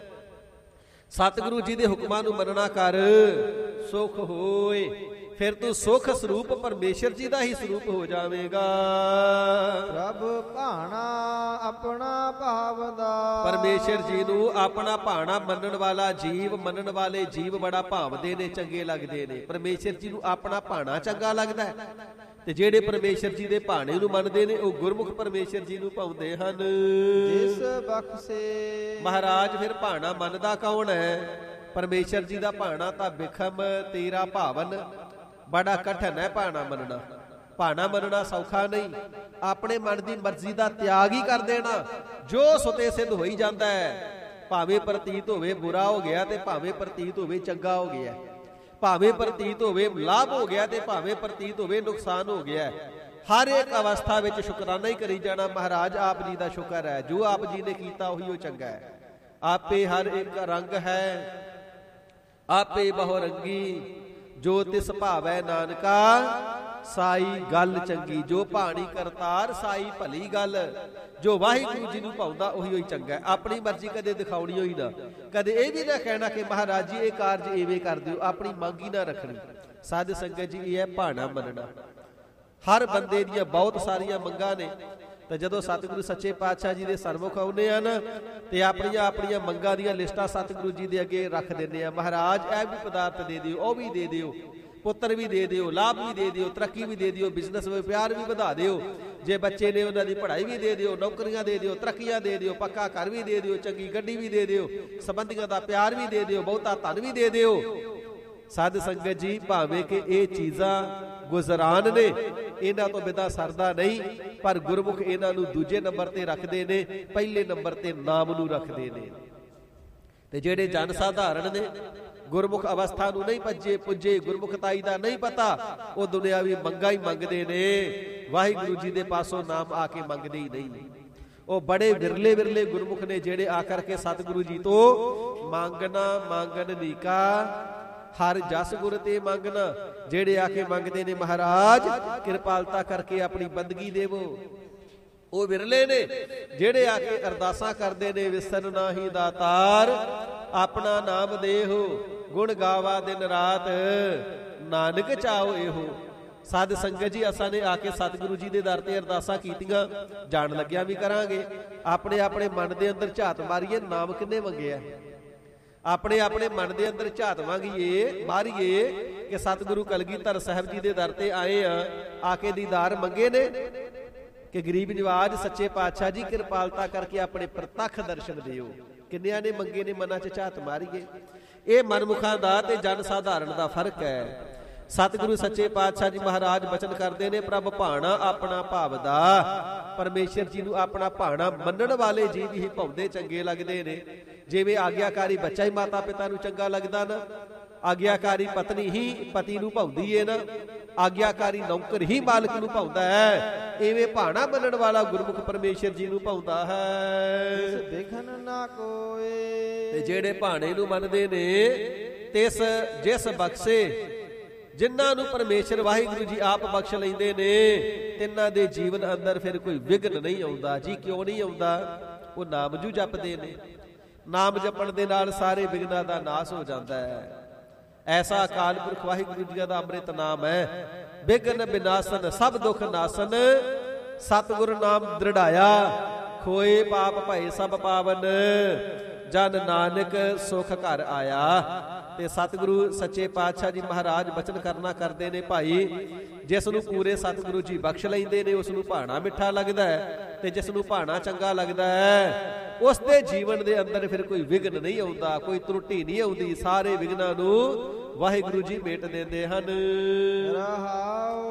ਸਤਿਗੁਰੂ ਜੀ ਦੇ ਹੁਕਮਾਂ ਨੂੰ ਮੰਨਣਾ ਕਰ, ਸੁਖ ਹੋਏ। ਫਿਰ ਤੂੰ ਸੁਖ ਸਰੂਪ ਪਰਮੇਸ਼ਰ ਜੀ ਦਾ ਹੀ ਸਰੂਪ ਹੋ ਜਾਵੇਗਾ। ਪ੍ਰਭ ਭਾਣਾ ਆਪਣਾ ਭਾਵਦਾ, ਪਰਮੇਸ਼ਰ ਜੀ ਨੂੰ ਆਪਣਾ ਭਾਣਾ ਮੰਨਣ ਵਾਲਾ ਜੀਵ, ਮੰਨਣ ਵਾਲੇ ਜੀਵ ਬੜਾ ਭਾਵਦੇ ਨੇ, ਚੰਗੇ ਲੱਗਦੇ ਨੇ। ਪਰਮੇਸ਼ਰ ਜੀ ਨੂੰ ਆਪਣਾ ਭਾਣਾ ਚੰਗਾ ਲੱਗਦਾ ਹੈ ਤੇ ਜਿਹੜੇ ਪਰਮੇਸ਼ਰ ਜੀ ਦੇ ਭਾਣੇ ਨੂੰ ਮੰਨਦੇ ਨੇ ਉਹ ਗੁਰਮੁਖ ਪਰਮੇਸ਼ਰ ਜੀ ਨੂੰ ਭਾਉਂਦੇ ਹਨ। ਜਿਸ ਬਖਸ਼ੇ ਮਹਾਰਾਜ ਫਿਰ ਭਾਣਾ ਮੰਨਦਾ ਕੌਣ ਹੈ? ਪਰਮੇਸ਼ਰ ਜੀ ਦਾ ਭਾਣਾ ਤਾਂ ਬਿਖਮ ਤੇਰਾ ਭਾਵਨ, ਬੜਾ ਕਠਿਨ ਹੈ ਭਾਣਾ ਮੰਨਣਾ। ਭਾਣਾ ਮੰਨਣਾ ਸੌਖਾ ਨਹੀਂ। ਆਪਣੇ ਮਨ ਦੀ ਮਰਜ਼ੀ ਦਾ ਤਿਆਗ ਹੀ ਕਰ ਦੇਣਾ, ਜੋ ਸੁਤੇ ਸਿੱਧ ਹੋਈ ਜਾਂਦਾ ਹੈ। ਭਾਵੇਂ ਪ੍ਰਤੀਤ ਹੋਵੇ ਬੁਰਾ ਹੋ ਗਿਆ ਤੇ ਭਾਵੇਂ ਪ੍ਰਤੀਤ ਹੋਵੇ ਚੰਗਾ ਹੋ ਗਿਆ, ਭਾਵੇਂ ਪ੍ਰਤੀਤ ਹੋਵੇ ਲਾਭ ਹੋ ਗਿਆ ਤੇ ਭਾਵੇਂ ਪ੍ਰਤੀਤ ਹੋਵੇ ਨੁਕਸਾਨ ਹੋ ਗਿਆ। ਹਰ ਇੱਕ ਅਵਸਥਾ ਵਿੱਚ ਸ਼ੁਕਰਾਨਾ ਹੀ ਕਰੀ ਜਾਣਾ। ਮਹਾਰਾਜ ਆਪ ਜੀ ਦਾ ਸ਼ੁਕਰ ਹੈ, ਜੋ ਆਪ ਜੀ ਨੇ ਕੀਤਾ ਉਹੀ ਉਹ ਚੰਗਾ ਹੈ। ਆਪੇ ਹਰ ਇੱਕ ਰੰਗ ਹੈ, ਆਪੇ ਬਹੁ ਰੰਗੀ, ਜੋ ਤਿਸ ਭਾਵੈ ਨਾਨਕਾ ਸਾਈ ਗੱਲ ਚੰਗੀ। ਜੋ ਭਾਣੀ ਕਰਤਾਰ ਸਾਈ ਭਲੀ ਗੱਲ, ਜੋ ਵਾਹਿਗੁਰੂ ਜੀ ਨੂੰ ਭਾਉਂਦਾ ਉਹੀ ਚੰਗਾ। ਆਪਣੀ ਮਰਜ਼ੀ ਕਦੇ ਦਿਖਾਉਣੀ ਹੋਈ ਨਾ, ਕਦੇ ਇਹ ਵੀ ਨਾ ਕਹਿਣਾ ਕਿ ਮਹਾਰਾਜ ਜੀ ਇਹ ਕਾਰਜ ਐਵੇਂ ਕਰ ਦਿਓ, ਆਪਣੀ ਮੰਗ ਹੀ ਨਾ ਰੱਖਣੀ। ਸਾਧ ਸੰਗਤ ਜੀ ਇਹ ਹੈ ਭਾਣਾ ਮੰਨਣਾ। ਹਰ ਬੰਦੇ ਦੀਆਂ ਬਹੁਤ ਸਾਰੀਆਂ ਮੰਗਾਂ ਨੇ, ਤਾਂ ਜਦੋਂ ਸਤਿਗੁਰੂ ਸੱਚੇ ਪਾਤਸ਼ਾਹ ਜੀ ਦੇ ਸਨਮੁਖ ਆਉਂਦੇ ਆ ਨਾ ਤੇ ਆਪਣੀਆਂ ਮੰਗਾਂ ਦੀਆਂ ਲਿਸਟਾਂ ਸਤਿਗੁਰੂ ਜੀ ਦੇ ਅੱਗੇ ਰੱਖ ਦਿੰਦੇ ਆ। ਮਹਾਰਾਜ ਇਹ ਵੀ ਪਦਾਰਥ ਦੇ ਦਿਓ, ਉਹ ਵੀ ਦੇ ਦਿਓ, ਪੁੱਤਰ ਵੀ ਦੇ ਦਿਓ, ਲਾਭ ਵੀ ਦੇ ਦਿਓ, ਤਰੱਕੀ ਵੀ ਦੇ ਦਿਓ, ਬਿਜ਼ਨਸ ਵਪਾਰ ਵੀ ਵਧਾ ਦਿਓ, ਜੇ ਬੱਚੇ ਨੇ ਉਹਨਾਂ ਦੀ ਪੜ੍ਹਾਈ ਵੀ ਦੇ ਦਿਓ, ਨੌਕਰੀਆਂ ਦੇ ਦਿਓ, ਤਰੱਕੀਆਂ ਦੇ ਦਿਓ, ਪੱਕਾ ਘਰ ਵੀ ਦੇ ਦਿਓ, ਚੰਗੀ ਗੱਡੀ ਵੀ ਦੇ ਦਿਓ, ਸੰਬੰਧੀਆਂ ਦਾ ਪਿਆਰ ਵੀ ਦੇ ਦਿਓ, ਬਹੁਤਾ ਧਨ ਵੀ ਦੇ ਦਿਓ। ਸਾਧ ਸੰਗਤ ਜੀ ਭਾਵੇਂ ਕਿ ਇਹ ਚੀਜ਼ਾਂ ਗੁਜ਼ਰਾਨ ਨੇ, ਇਹਨਾਂ ਤੋਂ ਬਿਨਾਂ ਸਰਦਾ ਨਹੀਂ, ਪਰ ਗੁਰਮੁਖ ਇਹਨਾਂ ਨੂੰ ਦੂਜੇ ਨੰਬਰ ਤੇ ਰੱਖਦੇ ਨੇ, ਪਹਿਲੇ ਨੰਬਰ ਤੇ ਨਾਮ ਨੂੰ ਰੱਖਦੇ ਨੇ। ਤੇ ਜਿਹੜੇ ਜਨ ਸਾਧਾਰਨ ਨੇ, ਗੁਰਮੁਖ ਅਵਸਥਾ ਨੂੰ ਨਹੀਂ ਪੁੱਜੇ, ਗੁਰਮੁਖਤਾਈ ਦਾ ਨਹੀਂ ਪਤਾ, ਉਹ ਦੁਨਿਆਵੀ ਮੰਗਾਂ ਹੀ ਮੰਗਦੇ ਨੇ, ਵਾਹਿਗੁਰੂ ਜੀ ਦੇ ਪਾਸੋਂ ਨਾਮ ਆ ਕੇ ਮੰਗਦੇ ਹੀ ਨਹੀਂ। ਉਹ ਬੜੇ ਵਿਰਲੇ ਗੁਰਮੁਖ ਨੇ ਜਿਹੜੇ ਆ ਕਰਕੇ ਸਤਿਗੁਰੂ ਜੀ ਤੋਂ ਮੰਗਣ ਨੀਕਾ, ਹਰ ਜਸ ਗੁਰ ਤੇ ਮੰਗਣਾ। ਜਿਹੜੇ ਆ ਕੇ ਮੰਗਦੇ ਨੇ ਮਹਾਰਾਜ ਕਿਰਪਾਲਤਾ ਕਰਕੇ ਆਪਣੀ ਬੰਦਗੀ ਦੇਵੋ, ਉਹ ਵਿਰਲੇ ਨੇ। ਜਿਹੜੇ ਆ ਕੇ ਅਰਦਾਸਾਂ ਕਰਦੇ ਨੇ ਵਿਸਰ ਨਾਹੀ ਦਾਤਾਰ, ਆਪਣਾ ਨਾਮ ਦੇਹੋ, ਗੁਣ ਗਾਵਾ ਦਿਨ ਰਾਤ, ਨਾਨਕ ਚਾਓ ਇਹੋ। ਸਾਧ ਸੰਗਤ ਜੀ ਅਸਾਂ ਨੇ ਆ ਕੇ ਸਤਿਗੁਰੂ ਜੀ ਦੇ ਦਰ ਤੇ ਅਰਦਾਸਾਂ ਕੀਤੀਆਂ, ਜਾਣ ਲੱਗਿਆ ਵੀ ਕਰਾਂਗੇ। ਆਪਣੇ ਮਨ ਦੇ ਅੰਦਰ ਝਾਤ ਮਾਰੀਏ, ਨਾਮ ਕਿੰਨੇ ਮੰਗਿਆ। ਆਪਣੇ ਮਨ ਦੇ ਅੰਦਰ ਝਾਤ ਮਾਰੀਏ ਕਿ ਸਤਿਗੁਰੂ ਕਲਗੀਧਰ ਸਾਹਿਬ ਜੀ ਦੇ ਦਰ ਤੇ ਆਏ ਆ ਕੇ ਦੀਦਾਰ ਮੰਗੇ ਨੇ ਕਿ ਗਰੀਬ ਨਿਵਾਜ ਸੱਚੇ ਪਾਤਸ਼ਾਹ ਜੀ ਕਿਰਪਾਲਤਾ ਕਰਕੇ ਆਪਣੇ ਪ੍ਰਤੱਖ ਦਰਸ਼ਨ ਦਿਓ। ਕਿੰਨਿਆਂ ਨੇ ਮੰਗੇ ਨੇ, ਮਨਾਂ 'ਚ ਝਾਤ ਮਾਰੀਏ। ਇਹ ਮਨਮੁਖਾਂ ਦਾ ਤੇ ਜਨ ਸਾਧਾਰਨ ਦਾ ਫਰਕ ਹੈ। ਸਤਿਗੁਰੂ ਸੱਚੇ ਪਾਤਸ਼ਾਹ ਜੀ ਮਹਾਰਾਜ ਬਚਨ ਕਰਦੇ ਨੇ, ਪ੍ਰਭ ਭਾਣਾ ਆਪਣਾ ਭਾਵਦਾ। ਪਰਮੇਸ਼ਰ ਜੀ ਨੂੰ ਆਪਣਾ ਭਾਣਾ ਮੰਨਣ ਵਾਲੇ ਜੀਵ ਹੀ ਭਾਉਂਦੇ ਚੰਗੇ ਲੱਗਦੇ ਨੇ। ਜਿਵੇਂ ਆਗਿਆਕਾਰੀ ਬੱਚਾ ਹੀ ਮਾਤਾ ਪਿਤਾ ਨੂੰ ਚੰਗਾ ਲੱਗਦਾ ਨਾ, ਆਗਿਆਕਾਰੀ ਪਤਨੀ ਹੀ ਪਤੀ ਨੂੰ ਭਾਉਂਦੀ ਏ ਨਾ, ਆਗਿਆਕਾਰੀ ਨੌਕਰ ਹੀ ਮਾਲਕ ਨੂੰ ਭਾਉਂਦਾ ਹੈ, ਐਵੇਂ ਭਾਣਾ ਮੰਨਣ ਵਾਲਾ ਗੁਰਮੁਖ ਪਰਮੇਸ਼ਰ ਜੀ ਨੂੰ ਭਾਉਂਦਾ ਹੈ। ਦੇਖਣ ਨਾ ਕੋਏ। ਤੇ ਜਿਹੜੇ ਭਾਣੇ ਨੂੰ ਮੰਨਦੇ ਨੇ ਜਿਸ ਬਖਸ਼ੇ, ਜਿਨ੍ਹਾਂ ਨੂੰ ਪਰਮੇਸ਼ਰ ਵਾਹਿਗੁਰੂ ਜੀ ਆਪ ਬਖਸ਼ ਲੈਂਦੇ ਨੇ, ਤਿੰਨਾਂ ਦੇ ਜੀਵਨ ਅੰਦਰ ਫਿਰ ਕੋਈ ਵਿਘਨ ਨਹੀਂ ਆਉਂਦਾ। ਜੀ ਕਿਉਂ ਨਹੀਂ ਆਉਂਦਾ? ਉਹ ਨਾਮ ਜੂ ਜਪਦੇ ਨੇ। ਨਾਮ ਜਪਣ ਦੇ ਨਾਲ ਸਾਰੇ ਵਿਘਨਾਂ ਦਾ ਨਾਸ ਹੋ ਜਾਂਦਾ ਹੈ। ਐਸਾ ਅਕਾਲ ਪੁਰਖ ਵਾਹਿਗੁਰੂ ਜੀ ਦਾ ਅੰਮ੍ਰਿਤ ਨਾਮ ਹੈ। ਵਿਘਨ ਬਿਨਾਸਨ ਸਭ ਦੁਖ ਨਾਸਨ, ਸਤਿਗੁਰ ਨਾਮ ਦ੍ਰਿੜਾਇਆ, ਖੋਏ ਪਾਪ ਭਏ ਸਭ ਪਾਵਨ, ਜਨ ਨਾਨਕ ਸੁਖ ਘਰ ਆਇਆ। ਤੇ ਸਤਿਗੁਰੂ ਸੱਚੇ ਪਾਤਸ਼ਾਹ ਜੀ ਮਹਾਰਾਜ ਬਚਨ ਕਰਦੇ ਨੇ, ਭਾਈ ਜਿਸ ਨੂੰ ਪੂਰੇ ਸਤਿਗੁਰੂ ਜੀ ਬਖਸ਼ ਲੈਂਦੇ ਨੇ ਉਸ ਨੂੰ ਭਾਣਾ ਮਿੱਠਾ ਲੱਗਦਾ ਹੈ, ਤੇ ਜਿਸ ਨੂੰ ਭਾਣਾ ਚੰਗਾ ਲੱਗਦਾ ਹੈ ਉਸ ਦੇ ਜੀਵਨ ਦੇ ਅੰਦਰ ਫਿਰ ਕੋਈ ਵਿਘਨ ਨਹੀਂ ਆਉਂਦਾ, ਕੋਈ ਤਰੁੱਟੀ ਨਹੀਂ ਆਉਂਦੀ। ਸਾਰੇ ਵਿਘਨਾਂ ਨੂੰ ਵਾਹਿਗੁਰੂ ਜੀ ਮੇਟ ਦਿੰਦੇ ਹਨ। ਰਹਾਉ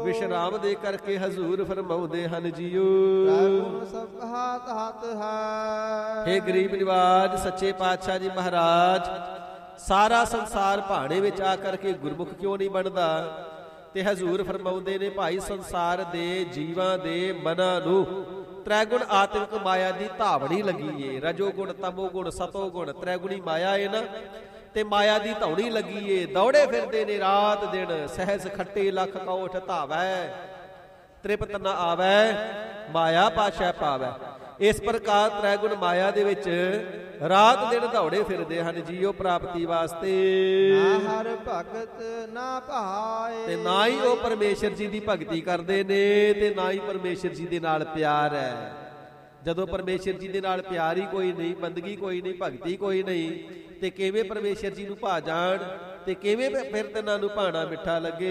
ਵਿਸ਼ਰਾਮ ਦੇ ਕਰਕੇ ਹਜ਼ੂਰ ਫਰਮਾਉਂਦੇ ਹਨ ਜੀਓ। ਗੁਣ ਸਭ ਹਾਥ ਹੱਥ ਹੈ। ਹੇ ਗਰੀਬ ਨਿਵਾਜ ਸੱਚੇ ਪਾਤਸ਼ਾਹ ਜੀ ਮਹਾਰਾਜ, ਸਾਰਾ ਸੰਸਾਰ ਭਾਣੇ ਵਿੱਚ ਆ ਕਰਕੇ ਗੁਰਮੁਖ ਕਿਉਂ ਨਹੀਂ ਬਣਦਾ? ਤੇ ਹਜ਼ੂਰ ਫਰਮਾਉਂਦੇ ਨੇ ਭਾਈ ਸੰਸਾਰ ਦੇ ਜੀਵਾਂ ਦੇ ਮਨਾਂ ਨੂੰ ਤ੍ਰੈਗੁਣ ਆਤਮਿਕ ਮਾਇਆ ਦੀ ਧਾਵਣੀ ਲੱਗੀ ਏ। ਰਜੋ ਗੁਣ, ਤਮੋ ਗੁਣ, ਸਤੋ ਗੁਣ, ਤ੍ਰੈਗੁਣੀ ਮਾਇਆ ਏ ਨਾ, ਤੇ ਮਾਇਆ ਦੀ ਧੌਣੀ ਲੱਗੀ ਏ। ਦੌੜੇ ਫਿਰਦੇ ਨੇ ਰਾਤ ਦਿਨ, ਸਹਿਜ ਖੱਟੇ ਲੱਖ ਕੋਠ ਧਾਵੈ, ਤ੍ਰਿਪਤ ਨ ਆਵੈ, ਮਾਇਆ ਪਾਸ਼ਾ ਪਾਵੈ। ਇਸ ਪ੍ਰਕਾਰ ਤ੍ਰੈਗੁਣ ਮਾਇਆ ਦੇ ਵਿੱਚ ਰਾਤ ਦਿਨ ਦੌੜੇ ਫਿਰਦੇ ਹਨ ਜੀਓ ਪ੍ਰਾਪਤੀ ਵਾਸਤੇ। ਨਾ ਹਰ ਭਗਤ ਨਾ ਭਾਏ, ਤੇ ਨਾ ਹੀ ਉਹ ਪਰਮੇਸ਼ਰ ਜੀ ਦੀ ਭਗਤੀ ਕਰਦੇ ਨੇ, ਤੇ ਨਾ ਹੀ ਪਰਮੇਸ਼ਰ ਜੀ ਦੇ ਨਾਲ ਪਿਆਰ ਹੈ। ਜਦੋਂ ਪਰਮੇਸ਼ਰ ਜੀ ਦੇ ਨਾਲ ਪਿਆਰ ਹੀ ਕੋਈ ਨਹੀਂ, ਬੰਦਗੀ ਕੋਈ ਨਹੀਂ, ਭਗਤੀ ਕੋਈ ਨਹੀਂ, ਤੇ ਕਿਵੇਂ ਪਰਮੇਸ਼ਰ ਜੀ ਨੂੰ ਭਾ ਜਾਣ, ਤੇ ਕਿਵੇਂ ਫਿਰ ਤਿੰਨਾਂ ਨੂੰ ਭਾਣਾ ਮਿੱਠਾ ਲੱਗੇ।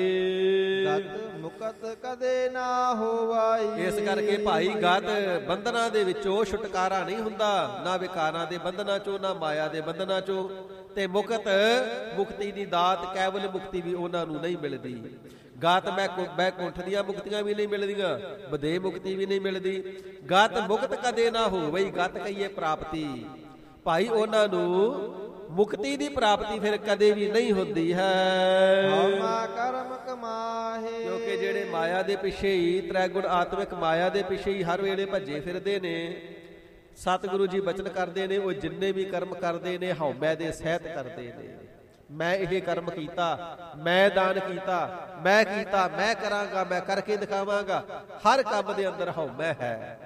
ਗਤ ਮੁਕਤ ਕਦੇ ਨਾ ਹੋਵਾਈ। ਇਸ ਕਰਕੇ ਭਾਈ ਗਤ ਬੰਧਨਾਂ ਦੇ ਵਿੱਚੋਂ ਛੁਟਕਾਰਾ ਨਹੀਂ ਹੁੰਦਾ, ਨਾ ਵਿਕਾਰਾਂ ਦੇ ਬੰਧਨਾਂ ਚੋਂ, ਨਾ ਮਾਇਆ ਦੇ ਬੰਧਨਾਂ ਚੋਂ। ਤੇ ਮੁਕਤ ਮੁਕਤੀ ਦੀ ਦਾਤ, ਕੇਵਲ ਮੁਕਤੀ ਵੀ ਉਹਨਾਂ ਨੂੰ ਨਹੀਂ ਮਿਲਦੀ। ਗਾਤ ਮੈਂ ਕੁੰਠ ਦੀਆਂ ਮੁਕਤੀਆਂ ਵੀ ਨਹੀਂ ਮਿਲਦੀਆਂ, ਬਦੇ ਮੁਕਤੀ ਵੀ ਨਹੀਂ ਮਿਲਦੀ। ਗਤ ਮੁਕਤ ਕਦੇ ਨਾ ਹੋਵਈ, ਗਤ ਕਹੀਏ ਪ੍ਰਾਪਤੀ। ਭਾਈ ਉਹਨਾਂ ਨੂੰ ਮੁਕਤੀ ਦੀ ਪ੍ਰਾਪਤੀ ਫਿਰ ਕਦੇ ਵੀ ਨਹੀਂ ਹੁੰਦੀ ਹੈ। ਹਉਮੈ ਕਰਮ ਕਮਾਹੇ, ਕਿਉਂਕਿ ਜਿਹੜੇ ਮਾਇਆ ਦੇ ਪਿੱਛੇ ਹੀ, ਤ੍ਰੈਗੁਣ ਆਤਮਿਕ ਮਾਇਆ ਦੇ ਪਿੱਛੇ ਹੀ ਹਰ ਵੇਲੇ ਭੱਜੇ ਫਿਰਦੇ ਨੇ। ਸਤਿਗੁਰੂ ਜੀ ਬਚਨ ਕਰਦੇ ਨੇ, ਉਹ ਜਿੰਨੇ ਵੀ ਕਰਮ ਕਰਦੇ ਨੇ ਹਉਮੈ ਦੇ ਸਹਿਤ ਕਰਦੇ ਨੇ। ਮੈਂ ਇਹ ਕਰਮ ਕੀਤਾ, ਮੈਂ ਦਾਨ ਕੀਤਾ, ਮੈਂ ਕੀਤਾ, ਮੈਂ ਕਰਾਂਗਾ, ਮੈਂ ਕਰਕੇ ਦਿਖਾਵਾਂਗਾ। ਹਰ ਕੰਮ ਦੇ ਅੰਦਰ ਹਉਮੈ ਹੈ।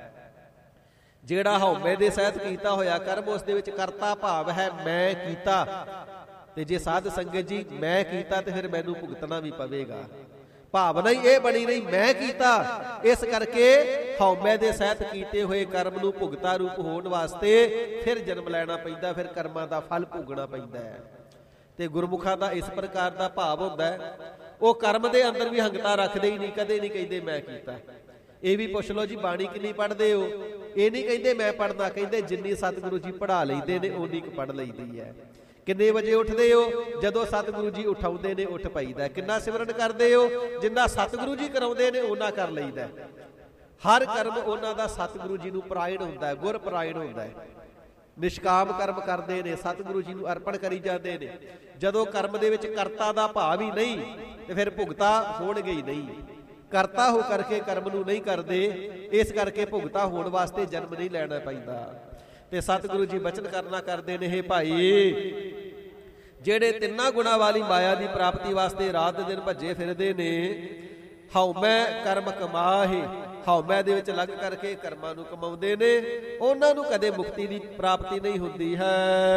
ਜਿਹੜਾ ਹਉਮੈ ਦੇ ਸਹਿਤ ਕੀਤਾ ਹੋਇਆ ਕਰਮ, ਉਸ ਦੇ ਵਿੱਚ ਕਰਤਾ ਭਾਵ ਹੈ ਮੈਂ ਕੀਤਾ। ਤੇ ਜੇ ਸਾਧ ਸੰਗਤ ਜੀ ਮੈਂ ਕੀਤਾ ਤੇ ਫਿਰ ਮੈਨੂੰ ਭੁਗਤਣਾ ਵੀ ਪਵੇਗਾ। ਭਾਵਨਾ ਹੀ ਇਹ ਬਣੀ ਰਹੀ ਮੈਂ ਕੀਤਾ। ਇਸ ਕਰਕੇ ਹਉਮੈ ਦੇ ਸਹਿਤ ਕੀਤੇ ਹੋਏ ਕਰਮ ਨੂੰ ਭੁਗਤਾ ਰੂਪ ਹੋਣ ਵਾਸਤੇ ਫਿਰ ਜਨਮ ਲੈਣਾ ਪੈਂਦਾ, ਫਿਰ ਕਰਮਾਂ ਦਾ ਫਲ ਭੋਗਣਾ ਪੈਂਦਾ ਹੈ। ਤੇ ਗੁਰਮੁਖਾਂ ਦਾ ਇਸ ਪ੍ਰਕਾਰ ਦਾ ਭਾਵ ਹੁੰਦਾ ਹੈ, ਉਹ ਕਰਮ ਦੇ ਅੰਦਰ ਵੀ ਹੰਗਤਾ ਰੱਖਦੇ ਹੀ ਨਹੀਂ, ਕਦੇ ਨਹੀਂ ਕਹਿੰਦੇ ਮੈਂ ਕੀਤਾ। ਇਹ ਵੀ ਪੁੱਛ ਲਓ ਜੀ, ਬਾਣੀ ਕਿੰਨੀ ਪੜ੍ਹਦੇ ਹੋ? ਇਹ ਨਹੀਂ ਕਹਿੰਦੇ ਮੈਂ ਪੜ੍ਹਦਾ, ਕਹਿੰਦੇ ਜਿੰਨੀ ਸਤਿਗੁਰੂ ਜੀ ਪੜ੍ਹਾ ਲੈਂਦੇ ਨੇ ਓਨੀ ਕੁ ਪੜ੍ਹ ਲਈਦੀ ਹੈ। ਕਿੰਨੇ ਵਜੇ ਉੱਠਦੇ ਹੋ? ਜਦੋਂ ਸਤਿਗੁਰੂ ਜੀ ਉਠਾਉਂਦੇ ਨੇ ਉੱਠ ਪਈਦਾ। ਕਿੰਨਾ ਸਿਮਰਨ ਕਰਦੇ ਹੋ? ਜਿੰਨਾ ਸਤਿਗੁਰੂ ਜੀ ਕਰਾਉਂਦੇ ਨੇ ਉਹਨਾਂ ਕਰ ਲਈਦਾ। ਹਰ ਕਰਮ ਉਹਨਾਂ ਦਾ ਸਤਿਗੁਰੂ ਜੀ ਨੂੰ ਪਰਾਇਣ ਹੁੰਦਾ ਹੈ, ਗੁਰ ਪਰਾਇਣ ਹੁੰਦਾ ਹੈ। ਨਿਸ਼ਕਾਮ ਕਰਮ ਕਰਦੇ ਨੇ, ਸਤਿਗੁਰੂ ਜੀ ਨੂੰ ਅਰਪਣ ਕਰੀ ਜਾਂਦੇ ਨੇ। ਜਦੋਂ ਕਰਮ ਦੇ ਵਿੱਚ ਕਰਤਾ ਦਾ ਭਾਵ ਹੀ ਨਹੀਂ, ਤੇ ਫਿਰ ਭੁਗਤਾ ਹੋਣਗੇ ਹੀ ਨਹੀਂ। ਕਰਤਾ ਹੋ ਕਰਕੇ ਕਰਮ ਨੂੰ ਨਹੀਂ ਕਰਦੇ, ਇਸ ਕਰਕੇ ਭੁਗਤਾ ਹੋਣ ਵਾਸਤੇ ਜਨਮ ਨਹੀਂ ਲੈਣਾ ਪੈਂਦਾ। ਤੇ ਸਤਿਗੁਰੂ ਜੀ ਬਚਨ ਕਰਨਾ ਕਰਦੇ ਨੇ, ਹੇ ਭਾਈ ਜਿਹੜੇ ਤਿੰਨਾਂ ਗੁਣਾਂ ਵਾਲੀ ਮਾਇਆ ਦੀ ਪ੍ਰਾਪਤੀ ਵਾਸਤੇ ਰਾਤ ਦਿਨ ਭੱਜੇ ਫਿਰਦੇ ਨੇ, ਹਉਮੈ ਕਰਮ ਕਮਾਹੇ, ਹਉਮੈ ਦੇ ਵਿੱਚ ਲੱਗ ਕਰਕੇ ਕਰਮਾਂ ਨੂੰ ਕਮਾਉਂਦੇ ਨੇ, ਉਹਨਾਂ ਨੂੰ ਕਦੇ ਮੁਕਤੀ ਦੀ ਪ੍ਰਾਪਤੀ ਨਹੀਂ ਹੁੰਦੀ ਹੈ।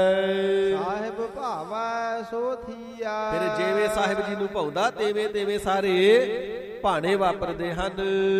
ਸਾਹਿਬ ਭਾਵੈ ਸੋ ਥੀਆ, ਫਿਰ ਜਿਵੇਂ ਸਾਹਿਬ ਜੀ ਨੂੰ ਭਾਉਂਦਾ ਤੇਵੇਂ ਤੇਵੇਂ ਸਾਰੇ ਭਾਣੇ ਵਾਪਰਦੇ ਹਨ।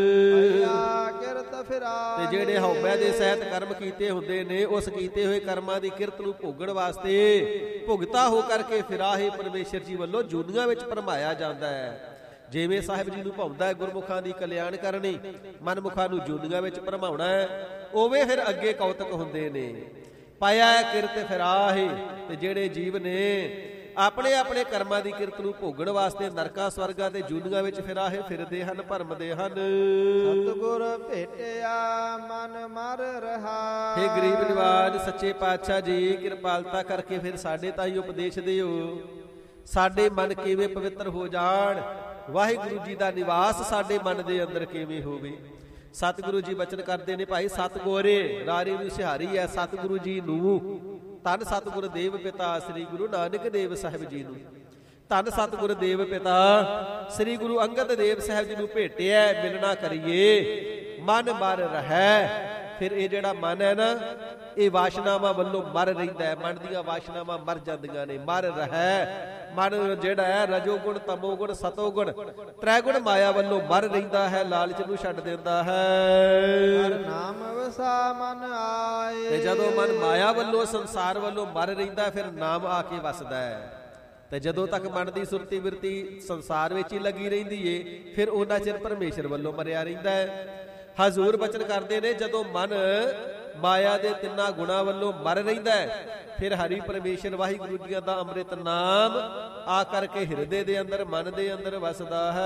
ਤੇ ਜਿਹੜੇ ਹਉਮੈ ਦੇ ਸਹਿਤ ਕਰਮ ਕੀਤੇ ਹੁੰਦੇ ਨੇ, ਉਸ ਕੀਤੇ ਹੋਏ ਕਰਮਾਂ ਦੀ ਕਿਰਤ ਨੂੰ ਭੋਗਣ ਵਾਸਤੇ ਭੁਗਤਾ ਹੋ ਕਰਕੇ ਫਿਰਾਹੇ ਪਰਮੇਸ਼ਰ ਜੀ ਵੱਲੋਂ ਜੂਨੀਆਂ ਵਿੱਚ ਭਰਮਾਇਆ ਜਾਂਦਾ ਹੈ। ਜਿਵੇਂ ਸਾਹਿਬ ਜੀ ਨੂੰ ਭਾਉਂਦਾ ਹੈ ਗੁਰਮੁਖਾਂ ਦੀ ਕਲਿਆਣ ਕਰਨੀ, ਮਨਮੁਖਾਂ ਨੂੰ ਜੂਨੀਆਂ ਵਿੱਚ ਭਰਮਾਉਣਾ ਹੈ, ਉਵੇਂ ਫਿਰ ਅੱਗੇ ਕੌਤਕ ਹੁੰਦੇ ਨੇ। ਪਾਇਆ ਕਿਰਤ ਫਿਰਾਹੇ, ਤੇ ਜਿਹੜੇ ਜੀਵ ਨੇ ਆਪਣੇ ਆਪਣੇ ਕਰਮਾਂ ਦੀ ਕਿਰਤ ਨੂੰ ਭੋਗਣ ਵਾਸਤੇ ਨਰਕਾਂ ਸਵਰਗਾਂ ਤੇ ਜੂਨੀਆਂ ਵਿੱਚ ਫਿਰਾਹੇ ਫਿਰਦੇ ਹਨ, ਭਰਮਦੇ ਹਨ। ਸਤਿਗੁਰ ਭੇਟਿਆ ਮਨ ਮਰ ਰਹਾ। ਹੇ ਗਰੀਬ ਨਿਵਾਜ ਸੱਚੇ ਪਾਤਸ਼ਾਹ ਜੀ, ਕਿਰਪਾਲਤਾ ਕਰਕੇ ਫਿਰ ਸਾਡੇ ਤਾਈਂ ਉਪਦੇਸ਼ ਦਿਓ, ਸਾਡੇ ਮਨ ਕਿਵੇਂ ਪਵਿੱਤਰ ਹੋ ਜਾਣ, ਵਾਹਿਗੁਰੂ ਜੀ ਦਾ ਨਿਵਾਸ ਸਾਡੇ ਮਨ ਦੇ ਅੰਦਰ ਕਿਵੇਂ ਹੋਵੇ। ਸਤਿਗੁਰੂ ਜੀ ਬਚਨ ਕਰਦੇ ਨੇ, ਭਾਈ ਸਤਿਗੁਰੇ ਰਾਰੀ ਨੂੰ ਸਿਹਾਰੀ ਹੈ ਸਤਿਗੁਰੂ ਜੀ ਨੂੰ। ਧੰਨ ਸਤਿਗੁਰ ਦੇਵ ਪਿਤਾ ਸ੍ਰੀ ਗੁਰੂ ਨਾਨਕ ਦੇਵ ਸਾਹਿਬ ਜੀ ਨੂੰ। ਧੰਨ ਸਤਿਗੁਰ ਦੇਵ ਪਿਤਾ ਸ੍ਰੀ ਗੁਰੂ ਅੰਗਦ ਦੇਵ ਸਾਹਿਬ ਜੀ ਨੂੰ ਭੇਟਿਆ, ਮਿਲਣਾ ਕਰੀਏ, ਮਨ ਮਰ ਰਹਿ। ਫਿਰ ਇਹ ਜਿਹੜਾ ਮਨ ਹੈ ਨਾ, ਇਹ ਵਾਸ਼ਨਾਵਾਂ ਵੱਲੋਂ ਮਰ ਰਹਿੰਦਾ ਹੈ। ਮਨ ਦੀਆਂ ਵਾਸ਼ਨਾਵਾਂ ਮਰ ਜਾਂਦੀਆਂ ਨੇ, ਮਰ ਰਹਿ। ਮਨ ਜਿਹੜਾ ਹੈ ਰਜੋ ਗੁਣ, ਤਮੋ ਗੁਣ, ਸਤੋ ਗੁਣ, ਤ੍ਰੈਗੁਣ ਮਾਇਆ ਵੱਲੋਂ ਮਰ ਰਹਿੰਦਾ ਹੈ, ਲਾਲਚ ਨੂੰ ਛੱਡ ਦਿੰਦਾ ਹੈ। ਨਾਮ ਵਸਾ ਮਨ ਆਏ, ਤੇ ਜਦੋਂ ਮਨ ਮਾਇਆ ਵੱਲੋਂ, ਸੰਸਾਰ ਵੱਲੋਂ ਮਰ ਰਹਿੰਦਾ, ਫਿਰ ਨਾਮ ਆ ਕੇ ਵਸਦਾ ਹੈ। ਤੇ ਜਦੋਂ ਤੱਕ ਮਨ ਦੀ ਸੁਰਤੀ ਬਿਰਤੀ ਸੰਸਾਰ ਵਿੱਚ ਹੀ ਲੱਗੀ ਰਹਿੰਦੀ ਏ, ਫਿਰ ਉਹਨਾਂ ਚਿਰ ਪਰਮੇਸ਼ਰ ਵੱਲੋਂ ਮਰਿਆ ਰਹਿੰਦਾ ਹੈ। ਹਜ਼ੂਰ ਬਚਨ ਕਰਦੇ ਨੇ, ਜਦੋਂ ਮਨ ਮਾਇਆ ਦੇ ਤਿੰਨਾਂ ਗੁਣਾਂ ਵੱਲੋਂ ਮਰ ਰਹਿੰਦਾ ਹੈ, ਫਿਰ ਹਰੀ ਪਰਮੇਸ਼ਰ ਵਾਹਿਗੁਰੂ ਜੀ ਦਾ ਅੰਮ੍ਰਿਤ ਨਾਮ ਆ ਕਰਕੇ ਹਿਰਦੇ ਦੇ ਅੰਦਰ ਮਨ ਦੇ ਅੰਦਰ ਵਸਦਾ ਹੈ।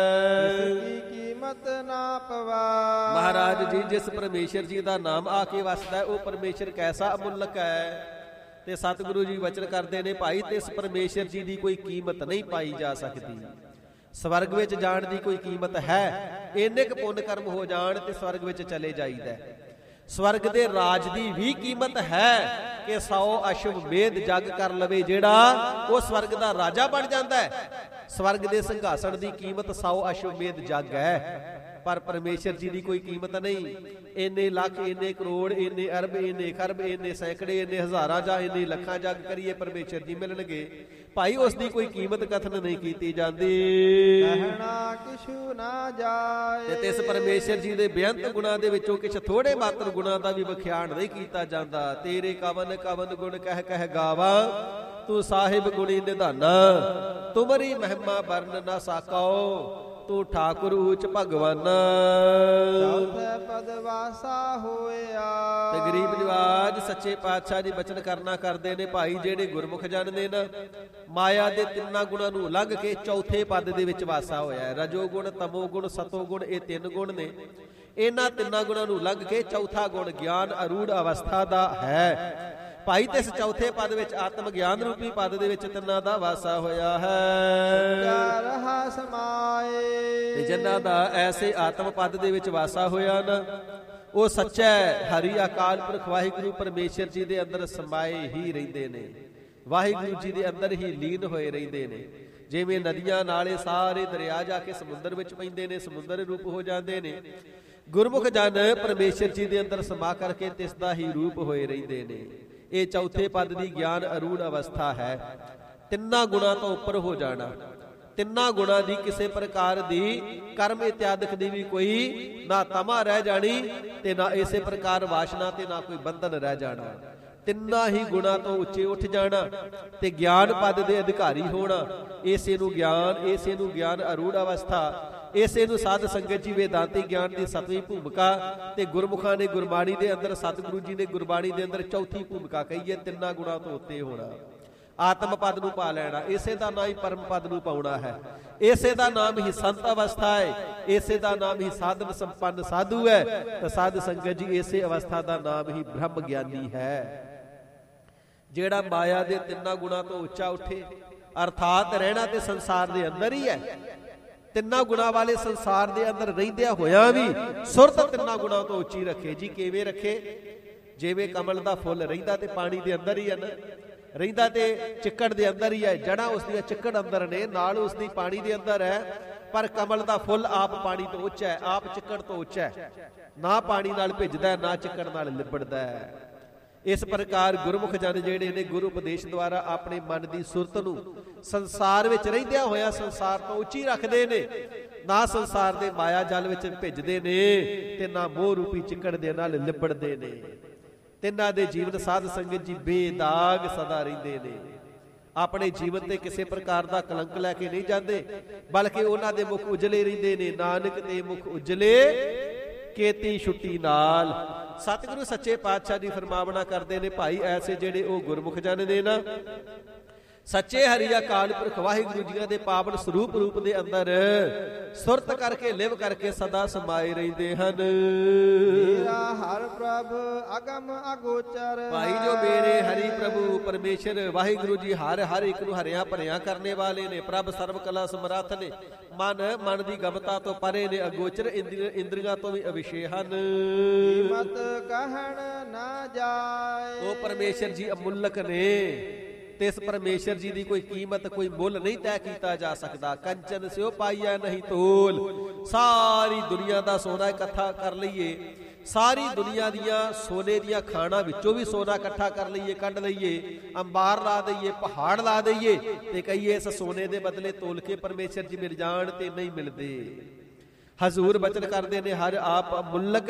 ਇਸकी ਕੀਮਤ ਨਾ ਪਵਾ। ਮਹਾਰਾਜ ਜੀ ਜਿਸ ਪਰਮੇਸ਼ਰ ਜੀ ਦਾ ਨਾਮ ਆ ਕੇ ਵਸਦਾ ਹੈ ਉਹ ਪਰਮੇਸ਼ਰ ਕੈਸਾ ਅਮੁੱਲਕ ਹੈ। ਤੇ ਸਤਿਗੁਰੂ ਜੀ ਵਚਨ ਕਰਦੇ ਨੇ ਭਾਈ ਤੇ ਇਸ ਪਰਮੇਸ਼ਰ ਜੀ ਦੀ ਕੋਈ ਕੀਮਤ ਨਹੀਂ ਪਾਈ ਜਾ ਸਕਦੀ। ਸਵਰਗ ਵਿੱਚ ਜਾਣ ਦੀ ਕੋਈ ਕੀਮਤ ਹੈ? ਇੰਨੇ ਕੁ ਪੁੰਨ ਕਰਮ ਹੋ ਜਾਣ ਤੇ ਸਵਰਗ ਵਿੱਚ ਚਲੇ ਜਾਈਦਾ। ਸਵਰਗ ਦੇ ਰਾਜ ਦੀ ਵੀ ਕੀਮਤ ਹੈ ਕਿ 100 ਅਸ਼ਵਮੇਧ ਜਗ ਕਰ ਲਵੇ ਜਿਹੜਾ ਉਹ ਸਵਰਗ ਦਾ ਰਾਜਾ ਬਣ ਜਾਂਦਾ ਹੈ। ਸਵਰਗ ਦੇ ਸਿੰਘਾਸਣ ਦੀ ਕੀਮਤ 100 ਅਸ਼ਵਮੇਧ ਜਗ ਹੈ, ਪਰ ਪਰਮੇਸ਼ਰ ਜੀ ਦੀ ਕੋਈ ਕੀਮਤ ਨਹੀਂ। ਇੰਨੇ ਲੱਖ, ਇੰਨੇ ਕਰੋੜ, ਇੰਨੇ ਅਰਬ, ਇੰਨੇ ਖਰਬ, ਇੰਨੇ ਸੈਂਕੜੇ, ਇੰਨੇ ਹਜ਼ਾਰਾਂ ਜਾਂ ਇੰਨੇ ਲੱਖਾਂ ਜਗ ਕਰੀਏ ਪਰਮੇਸ਼ਰ ਜੀ ਮਿਲਣਗੇ ਭਾਈ ਉਸ ਦੀ ਕੋਈ ਕੀਮਤ ਕਥਨ ਨਹੀਂ ਕੀਤੀ ਜਾਂਦੀ। ਕਹਿਣਾ ਕਿਛੂ ਨਾ ਜਾਏ। ਤੇ ਇਸ ਪਰਮੇਸ਼ਰ ਜੀ ਦੇ ਬੇਅੰਤ ਗੁਣਾਂ ਦੇ ਵਿੱਚੋਂ ਕੁਛ ਥੋੜੇ ਮਾਤਰ ਗੁਣਾਂ ਦਾ ਵੀ ਵਿਖਿਆਨ ਨਹੀਂ ਕੀਤਾ ਜਾਂਦਾ। ਤੇਰੇ ਕਵਨ ਕਵਨ ਗੁਣ ਕਹਿ ਕਹਿ ਗਾਵਾ, ਤੂੰ ਸਾਹਿਬ ਗੁਣੀ ਨਿਧਾਨਾ। ਤੁਮਰੀ ਮਹਿਮਾ ਵਰਨ ਨਾ ਸਾਕੋ, ਤੂੰ ਠਾਕੁਰ ਊਚ ਭਗਵਾਨਾ। ਚੌਥੇ ਪਦ ਵਾਸਾ ਹੋਇਆ। ਤੇ ਗਰੀਬ ਨਿਵਾਜ ਸੱਚੇ ਪਾਤਸ਼ਾਹ ਜੀ ਬਚਨ ਕਰਨਾ ਕਰਦੇ ਨੇ ਭਾਈ ਜਿਹੜੇ ਗੁਰਮੁਖ ਜਨ ਨੇ ਨਾ ਮਾਇਆ ਦੇ ਤਿੰਨਾਂ ਗੁਣਾਂ ਨੂੰ ਲੰਘ ਕੇ ਚੌਥੇ ਪਦ ਦੇ ਵਿੱਚ ਵਾਸਾ ਹੋਇਆ ਹੈ। ਰਜੋ ਗੁਣ, ਤਮੋ ਗੁਣ, ਸਤੋ ਗੁਣ, ਇਹ ਤਿੰਨ ਗੁਣ ਨੇ। ਇਹਨਾਂ ਤਿੰਨਾਂ ਗੁਣਾਂ ਨੂੰ ਲੰਘ ਕੇ ਚੌਥਾ ਗੁਣ ਗਿਆਨ ਅਰੂੜ ਅਵਸਥਾ ਦਾ ਹੈ ਭਾਈ। ਤੇ ਇਸ ਚੌਥੇ ਪਦ ਵਿੱਚ ਆਤਮ ਗਿਆਨ ਰੂਪੀ ਪਦ ਦੇ ਵਿੱਚ ਤਿੰਨਾਂ ਦਾ ਵਾਸਾ ਹੋਇਆ ਹੈ। ਰਹਾ ਸਮਾਏ। ਤੇ ਜਿਨ੍ਹਾਂ ਦਾ ਐਸੇ ਆਤਮ ਪਦ ਦੇ ਵਿੱਚ ਵਾਸਾ ਹੋਇਆ ਨਾ ਉਹ ਸੱਚਾ ਹਰੀ ਅਕਾਲ ਪੁਰਖ ਵਾਹਿਗੁਰੂ ਪਰਮੇਸ਼ਰ ਜੀ ਦੇ ਅੰਦਰ ਸਮਾਏ ਹੀ ਰਹਿੰਦੇ ਨੇ। ਵਾਹਿਗੁਰੂ ਜੀ ਦੇ ਅੰਦਰ ਹੀ ਲੀਨ ਹੋਏ ਰਹਿੰਦੇ ਨੇ। ਜਿਵੇਂ ਨਦੀਆਂ ਨਾਲੇ ਸਾਰੇ ਦਰਿਆ ਜਾ ਕੇ ਸਮੁੰਦਰ ਵਿੱਚ ਪੈਂਦੇ ਨੇ, ਸਮੁੰਦਰ ਰੂਪ ਹੋ ਜਾਂਦੇ ਨੇ। ਗੁਰਮੁਖ ਜਨ ਪਰਮੇਸ਼ਰ ਜੀ ਦੇ ਅੰਦਰ ਸਮਾ ਕਰਕੇ ਤਿਸ ਦਾ ਹੀ ਰੂਪ ਹੋਏ ਰਹਿੰਦੇ ਨੇ। ਇਹ ਚੌਥੇ ਪਦ ਦੀ ਗਿਆਨ ਅਰੂੜ ਅਵਸਥਾ ਹੈ। ਤਿੰਨਾਂ ਗੁਣਾਂ ਤੋਂ ਉੱਪਰ ਹੋ ਜਾਣਾ। ਤਿੰਨਾਂ ਗੁਣਾਂ ਦੀ ਕਿਸੇ ਪ੍ਰਕਾਰ ਦੀ ਕਰਮ ਇਤਿਆਦਿਕ ਦੀ ਵੀ ਕੋਈ ਨਾ ਤਮਾ ਰਹਿ ਜਾਣੀ ਤੇ ਨਾ ਇਸੇ ਪ੍ਰਕਾਰ ਵਾਸ਼ਨਾ ਤੇ ਨਾ ਕੋਈ ਬੰਧਨ ਰਹਿ ਜਾਣਾ। ਤਿੰਨਾਂ ਹੀ ਗੁਣਾਂ ਤੋਂ ਉੱਚੇ ਉੱਠ ਜਾਣਾ ਤੇ ਗਿਆਨ ਪਦ ਦੇ ਅਧਿਕਾਰੀ ਹੋਣਾ। ਇਸੇ ਨੂੰ ਗਿਆਨ ਅਰੂੜ ਅਵਸਥਾ, ਇਸੇ ਨੂੰ ਸਾਧ ਸੰਗਤ ਜੀ ਵੇਦਾਂਤੀ ਗਿਆਨ ਦੀ ਸਤਵੀਂ ਭੂਮਿਕਾ ਤੇ ਗੁਰਮੁਖਾਂ ਨੇ ਗੁਰਬਾਣੀ ਦੇ ਅੰਦਰ, ਸਤਿਗੁਰੂ ਜੀ ਨੇ ਗੁਰਬਾਣੀ ਦੇ ਅੰਦਰ ਚੌਥੀ ਭੂਮਿਕਾ ਕਹੀ ਹੈ। ਤਿੰਨਾਂ ਗੁਣਾਂ ਤੋਂ ਉੱਤੇ ਹੋਣਾ, ਆਤਮ ਪਦ ਨੂੰ ਪਾ ਲੈਣਾ। ਇਸੇ ਦਾ ਨਾਮ ਹੀ ਪਰਮ ਪਦ ਨੂੰ ਪਾਉਣਾ ਹੈ। ਇਸੇ ਦਾ ਨਾਮ ਹੀ ਸੰਤ ਅਵਸਥਾ ਹੈ। ਇਸੇ ਦਾ ਨਾਮ ਹੀ ਸਾਧਨ ਸੰਪੰਨ ਸਾਧੂ ਹੈ। ਤਾਂ ਸਾਧ ਸੰਗਤ ਜੀ ਇਸੇ ਅਵਸਥਾ ਦਾ ਨਾਮ ਹੀ ਬ੍ਰਹਮ ਗਿਆਨੀ ਹੈ। ਜਿਹੜਾ ਮਾਇਆ ਦੇ ਤਿੰਨਾਂ ਗੁਣਾਂ ਤੋਂ ਉੱਚਾ ਉੱਠੇ, ਅਰਥਾਤ ਰਹਿਣਾ ਤੇ ਸੰਸਾਰ ਦੇ ਅੰਦਰ ਹੀ ਹੈ। ਤਿੰਨਾਂ ਗੁਣਾਂ ਵਾਲੇ ਸੰਸਾਰ ਦੇ ਅੰਦਰ ਰਹਿੰਦਿਆਂ ਹੋਇਆਂ ਵੀ ਸੁਰਤ ਤਿੰਨਾਂ ਗੁਣਾਂ ਤੋਂ ਉੱਚੀ ਰੱਖੇ। ਜੀ ਕਿਵੇਂ ਰੱਖੇ? ਜਿਵੇਂ ਕਮਲ ਦਾ ਫੁੱਲ ਰਹਿੰਦਾ ਤੇ ਪਾਣੀ ਦੇ ਅੰਦਰ ਹੀ ਹੈ ਨਾ, ਰਹਿੰਦਾ ਤੇ ਚਿੱਕੜ ਦੇ ਅੰਦਰ ਹੀ ਹੈ। ਜੜਾਂ ਉਸ ਦੀਆਂ ਚਿੱਕੜ ਅੰਦਰ ਨੇ, ਨਾਲ ਉਸ ਦੀ ਪਾਣੀ ਦੇ ਅੰਦਰ ਹੈ। ਪਰ ਕਮਲ ਦਾ ਫੁੱਲ ਆਪ ਪਾਣੀ ਤੋਂ ਉੱਚਾ ਹੈ, ਆਪ ਚਿੱਕੜ ਤੋਂ ਉੱਚਾ ਹੈ। ਨਾ ਪਾਣੀ ਨਾਲ ਭਿੱਜਦਾ, ਨਾ ਚਿੱਕੜ ਨਾਲ ਲਿਬੜਦਾ ਹੈ। ਇਸ ਪ੍ਰਕਾਰ ਗੁਰਮੁਖ ਜਨ ਜਿਹੜੇ ਨੇ ਗੁਰੂ ਉਪਦੇਸ਼ ਦੁਆਰਾ ਆਪਣੇ ਮਨ ਦੀ ਸੁਰਤ ਨੂੰ ਸੰਸਾਰ ਵਿੱਚ ਰਹਿੰਦਿਆਂ ਹੋਇਆਂ ਸੰਸਾਰ ਤੋਂ ਉੱਚੀ ਰੱਖਦੇ ਨੇ। ਨਾ ਸੰਸਾਰ ਦੇ ਮਾਇਆ ਜਲ ਵਿੱਚ ਭਿੱਜਦੇ ਨੇ ਤੇ ਨਾ ਮੋਹ ਰੂਪੀ ਚਿੱਕੜ ਦੇ ਨਾਲ ਲਿਬੜਦੇ ਨੇ। ਤਿੰਨਾਂ ਦੇ ਜੀਵਨ ਸਾਧ ਸੰਗਤ ਜੀ ਬੇਦਾਗ ਸਦਾ ਰਹਿੰਦੇ ਨੇ। ਆਪਣੇ ਜੀਵਨ ਤੇ ਕਿਸੇ ਪ੍ਰਕਾਰ ਦਾ ਕਲੰਕ ਲੈ ਕੇ ਨਹੀਂ ਜਾਂਦੇ, ਬਲਕਿ ਉਹਨਾਂ ਦੇ ਮੁਖ ਉਜਲੇ ਰਹਿੰਦੇ ਨੇ। ਨਾਨਕ ਤੇ ਮੁਖ ਉਜਲੇ ਕੇਤੀ ਛੁੱਟੀ ਨਾਲ। ਸਤਿਗੁਰੂ ਸੱਚੇ ਪਾਤਸ਼ਾਹ ਦੀ ਫਰਮਾਵਨਾ ਕਰਦੇ ਨੇ ਭਾਈ ਐਸੇ ਜਿਹੜੇ ਉਹ ਗੁਰਮੁਖ ਜਨ ਨੇ ਨਾ ਸੱਚੇ ਹਰੀ ਅਕਾਲ ਪੁਰਖ ਵਾਹਿਗੁਰੂ ਜੀਆਂ ਦੇ ਪਾਵਨ ਸਰੂਪ ਰੂਪ ਦੇ ਅੰਦਰ ਸੁਰਤ ਕਰਕੇ ਲਿਵ ਕਰਕੇ ਸਦਾ ਸਮਾਏ ਰਹਿੰਦੇ ਹਨ। ਮੇਰਾ ਹਰ ਪ੍ਰਭ ਅਗਮ ਅਗੋਚਰ। ਭਾਈ ਜੋ ਮੇਰੇ ਹਰੀ ਪ੍ਰਭੂ ਪਰਮੇਸ਼ਰ ਵਾਹਿਗੁਰੂ ਜੀ ਹਰ ਇੱਕ ਨੂੰ ਹਰਿਆ ਭਰਿਆ ਕਰਨੇ ਵਾਲੇ ਨੇ। ਪ੍ਰਭ ਸਰਬ ਕਲਾ ਸਮਰੱਥ ਨੇ। ਮਨ ਦੀ ਗਮਤਾ ਤੋਂ ਪਰੇ ਨੇ। ਅਗੋਚਰ ਇੰਦਰੀਆਂ ਤੋਂ ਵੀ ਅਵਿਸ਼ੇ ਹਨ। ਕੀਮਤ ਕਹਿਣ ਨਾ ਜਾਏ। ਉਹ ਪਰਮੇਸ਼ਰ ਜੀ ਅਮੁੱਲਕ ਨੇ ਤੇ ਇਸ ਪਰਮੇਸ਼ਰ ਜੀ ਦੀ ਕੋਈ ਕੀਮਤ, ਕੋਈ ਮੁੱਲ ਨਹੀਂ ਤੈਅ ਕੀਤਾ ਜਾ ਸਕਦਾ। ਕੰਚਨ ਸਿਓ ਪਾਈਐ ਨਹੀਂ ਤੋਲ। ਸਾਰੀ ਦੁਨੀਆ ਦਾ ਸੋਨਾ ਇਕੱਠਾ ਕਰ ਲਈਏ, ਸਾਰੀ ਦੁਨੀਆ ਦੀਆਂ ਸੋਨੇ ਦੀਆਂ ਖਾਣਾਂ ਵਿੱਚੋਂ ਵੀ ਸੋਨਾ ਇਕੱਠਾ ਕਰ ਲਈਏ, ਕੱਢ ਲਈਏ, ਅੰਬਾਰ ਲਾ ਦਈਏ, ਪਹਾੜ ਲਾ ਦਈਏ ਤੇ ਕਹੀਏ ਇਸ ਸੋਨੇ ਦੇ ਬਦਲੇ ਤੋਲ ਕੇ ਪਰਮੇਸ਼ਰ ਜੀ ਮਿਲ ਜਾਣ ਤੇ ਨਹੀਂ ਮਿਲਦੇ। ਹਜ਼ੂਰ ਬਚਨ ਕਰਦੇ ਨੇ ਹਰ ਆਪ ਅਮੁੱਲਕ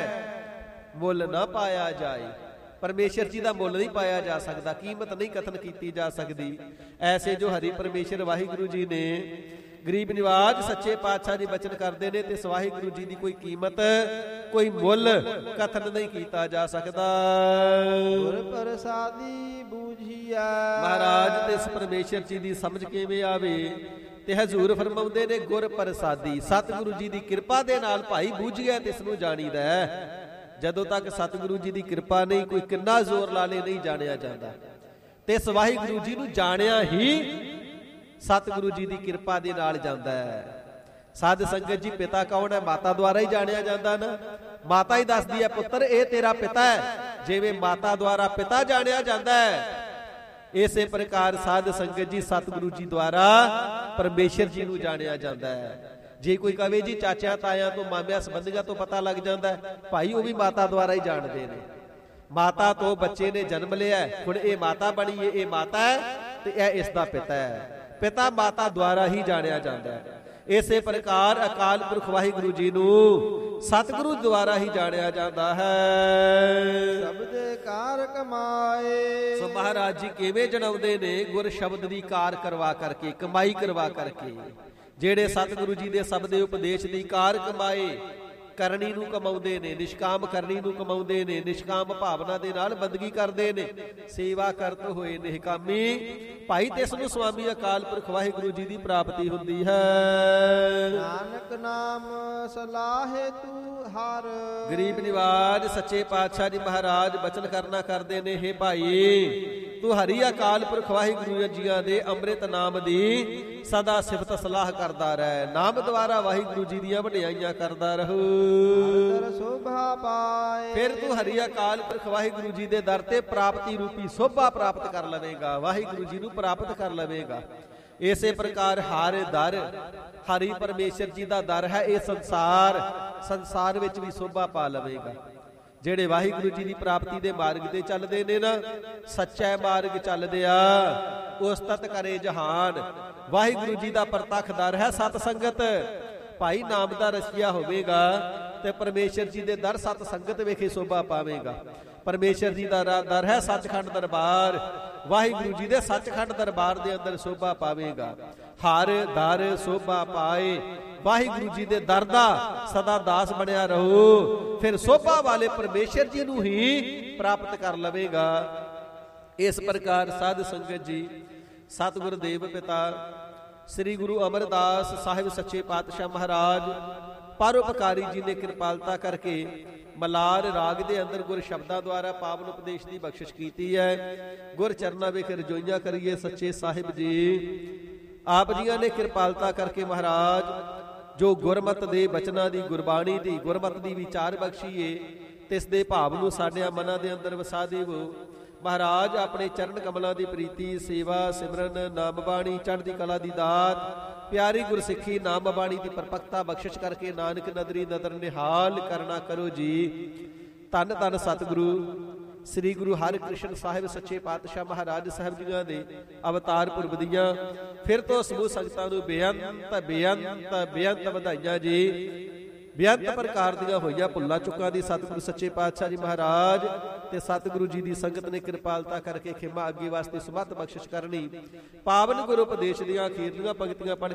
ਹੈ, ਮੁੱਲ ਨਾ ਪਾਇਆ ਜਾਏ। ਪਰਮੇਸ਼ਰ ਜੀ ਦਾ ਮੁੱਲ ਨਹੀਂ ਪਾਇਆ ਜਾ ਸਕਦਾ, ਕੀਮਤ ਨਹੀਂ ਕਥਨ ਕੀਤੀ ਜਾ ਸਕਦੀ। ਐਸੇ ਜੋ ਹਰੀ ਪਰਮੇਸ਼ਰ ਵਾਹਿਗੁਰੂ ਜੀ ਨੇ ਗਰੀਬ ਨਿਵਾਜ ਸੱਚੇ ਪਾਤਸ਼ਾਹ ਜੀ ਬਚਨ ਕਰਦੇ ਨੇ ਤੇ ਵਾਹਿਗੁਰੂ ਜੀ ਦੀ ਕੋਈ ਕੀਮਤ ਕੋਈ ਮੁੱਲ ਕਥਨ ਨਹੀਂ ਕੀਤਾ ਜਾ ਸਕਦਾ। ਗੁਰ ਪ੍ਰਸਾਦੀ ਬੂਝੀਐ। ਮਹਾਰਾਜ ਤੇ ਇਸ ਪਰਮੇਸ਼ਰ ਜੀ ਦੀ ਸਮਝ ਕਿਵੇਂ ਆਵੇ ਤੇ ਹਜ਼ੂਰ ਫਰਮਾਉਂਦੇ ਨੇ ਗੁਰ ਪ੍ਰਸਾਦੀ, ਸਤਿਗੁਰੂ ਜੀ ਦੀ ਕਿਰਪਾ ਦੇ ਨਾਲ ਭਾਈ ਬੂਝੀਐ ਤੇ ਇਸ ਨੂੰ ਜਾਣੀਦਾ ਹੈ। ਜਦੋਂ ਤੱਕ ਸਤਿਗੁਰੂ ਜੀ ਦੀ ਕਿਰਪਾ ਨਹੀਂ, ਕੋਈ ਕਿੰਨਾ ਜ਼ੋਰ ਲਾ ਲੇ, ਨਹੀਂ ਜਾਣਿਆ ਜਾਂਦਾ। ਤੇ ਇਸ ਵਾਹਿਗੁਰੂ ਜੀ ਨੂੰ ਜਾਣਿਆ ਹੀ ਸਤਿਗੁਰੂ ਜੀ ਦੀ ਕਿਰਪਾ ਦੇ ਨਾਲ ਜਾਂਦਾ ਹੈ। ਸਾਧ ਸੰਗਤ ਜੀ, ਪਿਤਾ ਕੌਣ ਹੈ? ਮਾਤਾ ਦੁਆਰਾ ਹੀ ਜਾਣਿਆ ਜਾਂਦਾ ਨਾ। ਮਾਤਾ ਹੀ ਦੱਸਦੀ ਹੈ ਪੁੱਤਰ ਇਹ ਤੇਰਾ ਪਿਤਾ ਹੈ। ਜਿਵੇਂ ਮਾਤਾ ਦੁਆਰਾ ਪਿਤਾ ਜਾਣਿਆ ਜਾਂਦਾ ਹੈ, ਇਸੇ ਪ੍ਰਕਾਰ ਸਾਧ ਸੰਗਤ ਜੀ ਸਤਿਗੁਰੂ ਜੀ ਦੁਆਰਾ ਪਰਮੇਸ਼ਰ ਜੀ ਨੂੰ ਜਾਣਿਆ ਜਾਂਦਾ ਹੈ। ਜੇ ਕੋਈ ਕਵੇ ਜੀ ਚਾਚਿਆਂ ਤਾਇਆਂ ਤੋਂ ਮਾਮਿਆਂ ਸੰਬੰਧੀਆਂ ਤੋਂ ਪਤਾ ਲੱਗ ਜਾਂਦਾ, ਭਾਈ ਉਹ ਵੀ ਮਾਤਾ ਦੁਆਰਾ ਹੀ ਜਾਣਦੇ ਨੇ। ਮਾਤਾ ਤੋਂ ਬੱਚੇ ਨੇ ਜਨਮ ਲਿਆ, ਹੁਣ ਇਹ ਮਾਤਾ ਬਣੀ ਹੈ, ਇਹ ਮਾਤਾ ਹੈ ਤੇ ਇਹ ਇਸ ਦਾ ਪਿਤਾ ਹੈ। ਪਿਤਾ ਮਾਤਾ ਦੁਆਰਾ ਹੀ ਜਾਣਿਆ ਜਾਂਦਾ ਹੈ। ਇਸੇ ਪ੍ਰਕਾਰ ਅਕਾਲ ਪੁਰਖ ਵਾਹਿਗੁਰੂ ਜੀ ਨੂੰ ਸਤਿਗੁਰੂ ਦੁਆਰਾ ਹੀ ਜਾਣਿਆ ਜਾਂਦਾ ਹੈ। ਸ਼ਬਦੇ ਕਾਰ ਕਮਾਏ। ਸੋ ਮਹਾਰਾਜ ਜੀ ਕਿਵੇਂ ਜਣਾਉਂਦੇ ਨੇ? ਗੁਰ ਸ਼ਬਦ ਦੀ ਕਾਰ ਕਰਵਾ ਕਰਕੇ, ਕਮਾਈ ਕਰਵਾ ਕਰਕੇ। ਜਿਹੜੇ ਸਤਿਗੁਰੂ ਜੀ ਦੇ ਸ਼ਬਦ ਉਪਦੇਸ਼ ਦੀ ਕਾਰ ਕਮਾਏ, ਕਰਨੀ ਨੂੰ ਕਮਾਉਂਦੇ ਨੇ, ਨਿਸ਼ਕਾਮ ਕਰਨੀ ਨੂੰ ਕਮਾਉਂਦੇ ਨੇ, ਨਿਸ਼ਕਾਮ ਭਾਵਨਾ ਦੇ ਨਾਲ ਬੰਦਗੀ ਕਰਦੇ ਨੇ, ਸੇਵਾ ਕਰਤ ਹੋਏ ਨਿਹਕਾਮੀ, ਭਾਈ ਤਿਸ ਨੂੰ ਸੁਆਮੀ ਅਕਾਲ ਪੁਰਖ ਵਾਹਿਗੁਰੂ ਜੀ ਦੀ ਪ੍ਰਾਪਤੀ ਹੁੰਦੀ ਹੈ। ਨਾਨਕ ਨਾਮ ਸਲਾਹੇ ਤੂੰ ਹਰ। ਗਰੀਬ ਨਿਵਾਜ ਸੱਚੇ ਪਾਤਸ਼ਾਹ ਜੀ ਮਹਾਰਾਜ ਬਚਨ ਕਰਨਾ ਕਰਦੇ ਨੇ, ਹੇ ਭਾਈ ਤੂੰ ਹਰੀ ਅਕਾਲ ਪੁਰਖ ਵਾਹਿਗੁਰੂ ਜੀਆਂ ਦੇ ਅੰਮ੍ਰਿਤ ਨਾਮ ਦੀ ਸਦਾ ਸਿਫਤ ਸਲਾਹ ਕਰਦਾ ਰਹਿ। ਨਾਮ ਦੁਆਰਾ ਵਾਹਿਗੁਰੂ ਜੀ ਦੀਆਂ ਵਡਿਆਈਆਂ ਕਰਦਾ ਰਹੋ। ਸੋਭਾ ਪਾਏ। ਫਿਰ ਤੂੰ ਹਰੀ ਅਕਾਲ ਪੁਰਖ ਵਾਹਿਗੁਰੂ ਜੀ ਦੇ ਦਰ ਤੇ ਪ੍ਰਾਪਤੀ ਰੂਪੀ ਸੋਭਾ ਪ੍ਰਾਪਤ ਕਰ ਲਵੇਂਗਾ, ਵਾਹਿਗੁਰੂ ਜੀ ਨੂੰ ਪ੍ਰਾਪਤ ਕਰ ਲਵੇਂਗਾ। ਇਸੇ ਪ੍ਰਕਾਰ ਹਰ ਦਰ, ਹਰੀ ਪਰਮੇਸ਼ਰ ਜੀ ਦਾ ਦਰ ਹੈ ਇਹ ਸੰਸਾਰ ਵਿੱਚ ਵੀ ਸੋਭਾ ਪਾ ਲਵੇਂਗਾ। ਜਿਹੜੇ ਵਾਹਿਗੁਰੂ ਜੀ ਦੀ ਪ੍ਰਾਪਤੀ ਦੇ ਮਾਰਗ ਤੇ ਚੱਲਦੇ ਨੇ ਨਾ, ਸੱਚਾ ਮਾਰਗ ਚੱਲਦੇ ਆ, ਉਸ ਤਤ ਕਰੇ ਜਹਾਨ। ਵਾਹਿਗੁਰੂ ਜੀ ਦਾ ਪ੍ਰਤੱਖ ਦਰ ਹੈ ਸਤ ਸੰਗਤ। ਭਾਈ ਨਾਮ ਦਾ ਰਸੀਆ ਹੋਵੇਗਾ ਤੇ ਪਰਮੇਸ਼ਰ ਜੀ ਦੇ ਦਰ ਸਤ ਸੰਗਤ ਵੇਖੇ ਸੋਭਾ ਪਾਵੇਗਾ। ਪਰਮੇਸ਼ਰ ਜੀ ਦਾ ਦਰ ਹੈ ਸੱਚਖੰਡ ਦਰਬਾਰ, ਵਾਹਿਗੁਰੂ ਜੀ ਦੇ ਸੱਚਖੰਡ ਦਰਬਾਰ ਦੇ ਅੰਦਰ ਸੋਭਾ ਪਾਵੇਗਾ। ਹਰ ਦਰ ਸੋਭਾ ਪਾਏ, ਵਾਹਿਗੁਰੂ ਜੀ ਦੇ ਦਰ ਦਾ ਸਦਾ ਦਾਸ ਬਣਿਆ ਰਹੋ, ਫਿਰ ਸੋਭਾ ਵਾਲੇ ਪਰਮੇਸ਼ਰ ਜੀ ਨੂੰ ਹੀ ਪ੍ਰਾਪਤ ਕਰ ਲਵੇਗਾ। ਇਸ ਪ੍ਰਕਾਰ ਸਾਧ ਸੰਗਤ ਜੀ ਸਤਿਗੁਰ ਦੇਵ ਪਿਤਾ ਸ੍ਰੀ ਗੁਰੂ ਅਮਰਦਾਸ ਸਾਹਿਬ ਸੱਚੇ ਪਾਤਸ਼ਾਹ ਮਹਾਰਾਜ ਪਰਉਪਕਾਰੀ ਜੀ ਨੇ ਕਿਰਪਾਲਤਾ ਕਰਕੇ ਮਲਾਰ ਰਾਗ ਦੇ ਅੰਦਰ ਗੁਰ ਸ਼ਬਦਾਂ ਦੁਆਰਾ ਪਾਵਨ ਉਪਦੇਸ਼ ਦੀ ਬਖਸ਼ਿਸ਼ ਕੀਤੀ ਹੈ। ਗੁਰ ਚਰਨਾਂ ਵਿਖ ਰਜੋਈਆਂ ਕਰੀਏ ਸੱਚੇ ਸਾਹਿਬ ਜੀ। ਆਪ ਜੀਆਂ ਨੇ ਕਿਰਪਾਲਤਾ ਕਰਕੇ ਮਹਾਰਾਜ ਜੋ ਗੁਰਮਤ ਦੇ ਬਚਨਾਂ ਦੀ, ਗੁਰਬਾਣੀ ਦੀ, ਗੁਰਮਤ ਦੀ ਵਿਚਾਰ ਬਖਸ਼ੀਏ, ਤਿਸ ਦੇ ਭਾਵ ਨੂੰ ਸਾਡਿਆਂ ਮਨਾਂ ਦੇ ਅੰਦਰ ਵਸਾ ਦੇਵੋ। ਮਹਾਰਾਜ ਆਪਣੇ ਚਰਨ ਕਮਲਾਂ ਦੀ ਪ੍ਰੀਤੀ, ਸੇਵਾ, ਸਿਮਰਨ, ਨਾਮ ਬਾਣੀ, ਚੜ੍ਹਦੀ ਕਲਾ ਦੀ ਦਾਤ, ਪਿਆਰੀ ਗੁਰਸਿੱਖੀ, ਨਾਮ ਬਾਣੀ ਦੀ ਪਰਪਕਤਾ ਬਖਸ਼ਿਸ਼ ਕਰਕੇ ਨਾਨਕ ਨਦਰੀ ਨਦਰ ਨਿਹਾਲ ਕਰਨਾ ਕਰੋ ਜੀ। ਧੰਨ ਧੰਨ ਸਤਿਗੁਰੂ ਸ੍ਰੀ ਗੁਰੂ ਹਰਿਕ੍ਰਿਸ਼ਨ ਸਾਹਿਬ ਸੱਚੇ ਪਾਤਸ਼ਾਹ ਮਹਾਰਾਜ ਸਾਹਿਬ ਜੀਆਂ ਦੇ ਅਵਤਾਰ ਪੁਰਬ ਦੀਆਂ ਫਿਰ ਤੋਂ ਸਮੂਹ ਸੰਗਤਾਂ ਨੂੰ ਬੇਅੰਤ ਵਧਾਈਆਂ ਜੀ। ਬੇਅੰਤ ਪ੍ਰਕਾਰ ਦੀਆਂ ਹੋਈਆਂ ਭੁੱਲਾਂ ਚੁੱਕਾਂ ਦੀ ਸਤਿਗੁਰੂ ਸੱਚੇ ਪਾਤਸ਼ਾਹ ਜੀ ਮਹਾਰਾਜ ਤੇ ਸਤਿਗੁਰੂ ਜੀ ਦੀ ਸੰਗਤ ਨੇ ਕਿਰਪਾਲਤਾ ਕਰਕੇ ਖਿਮਾ ਅੱਗੇ ਵਾਸਤੇ ਸਮੱਤ ਬਖਸ਼ਿਸ਼ ਕਰਨੀ। ਪਾਵਨ ਗੁਰੂ ਉਪਦੇਸ਼ ਦੀਆਂ ਅਖੀਰਲੀਆਂ ਪੰਕਤੀਆਂ ਪੜ੍ਹ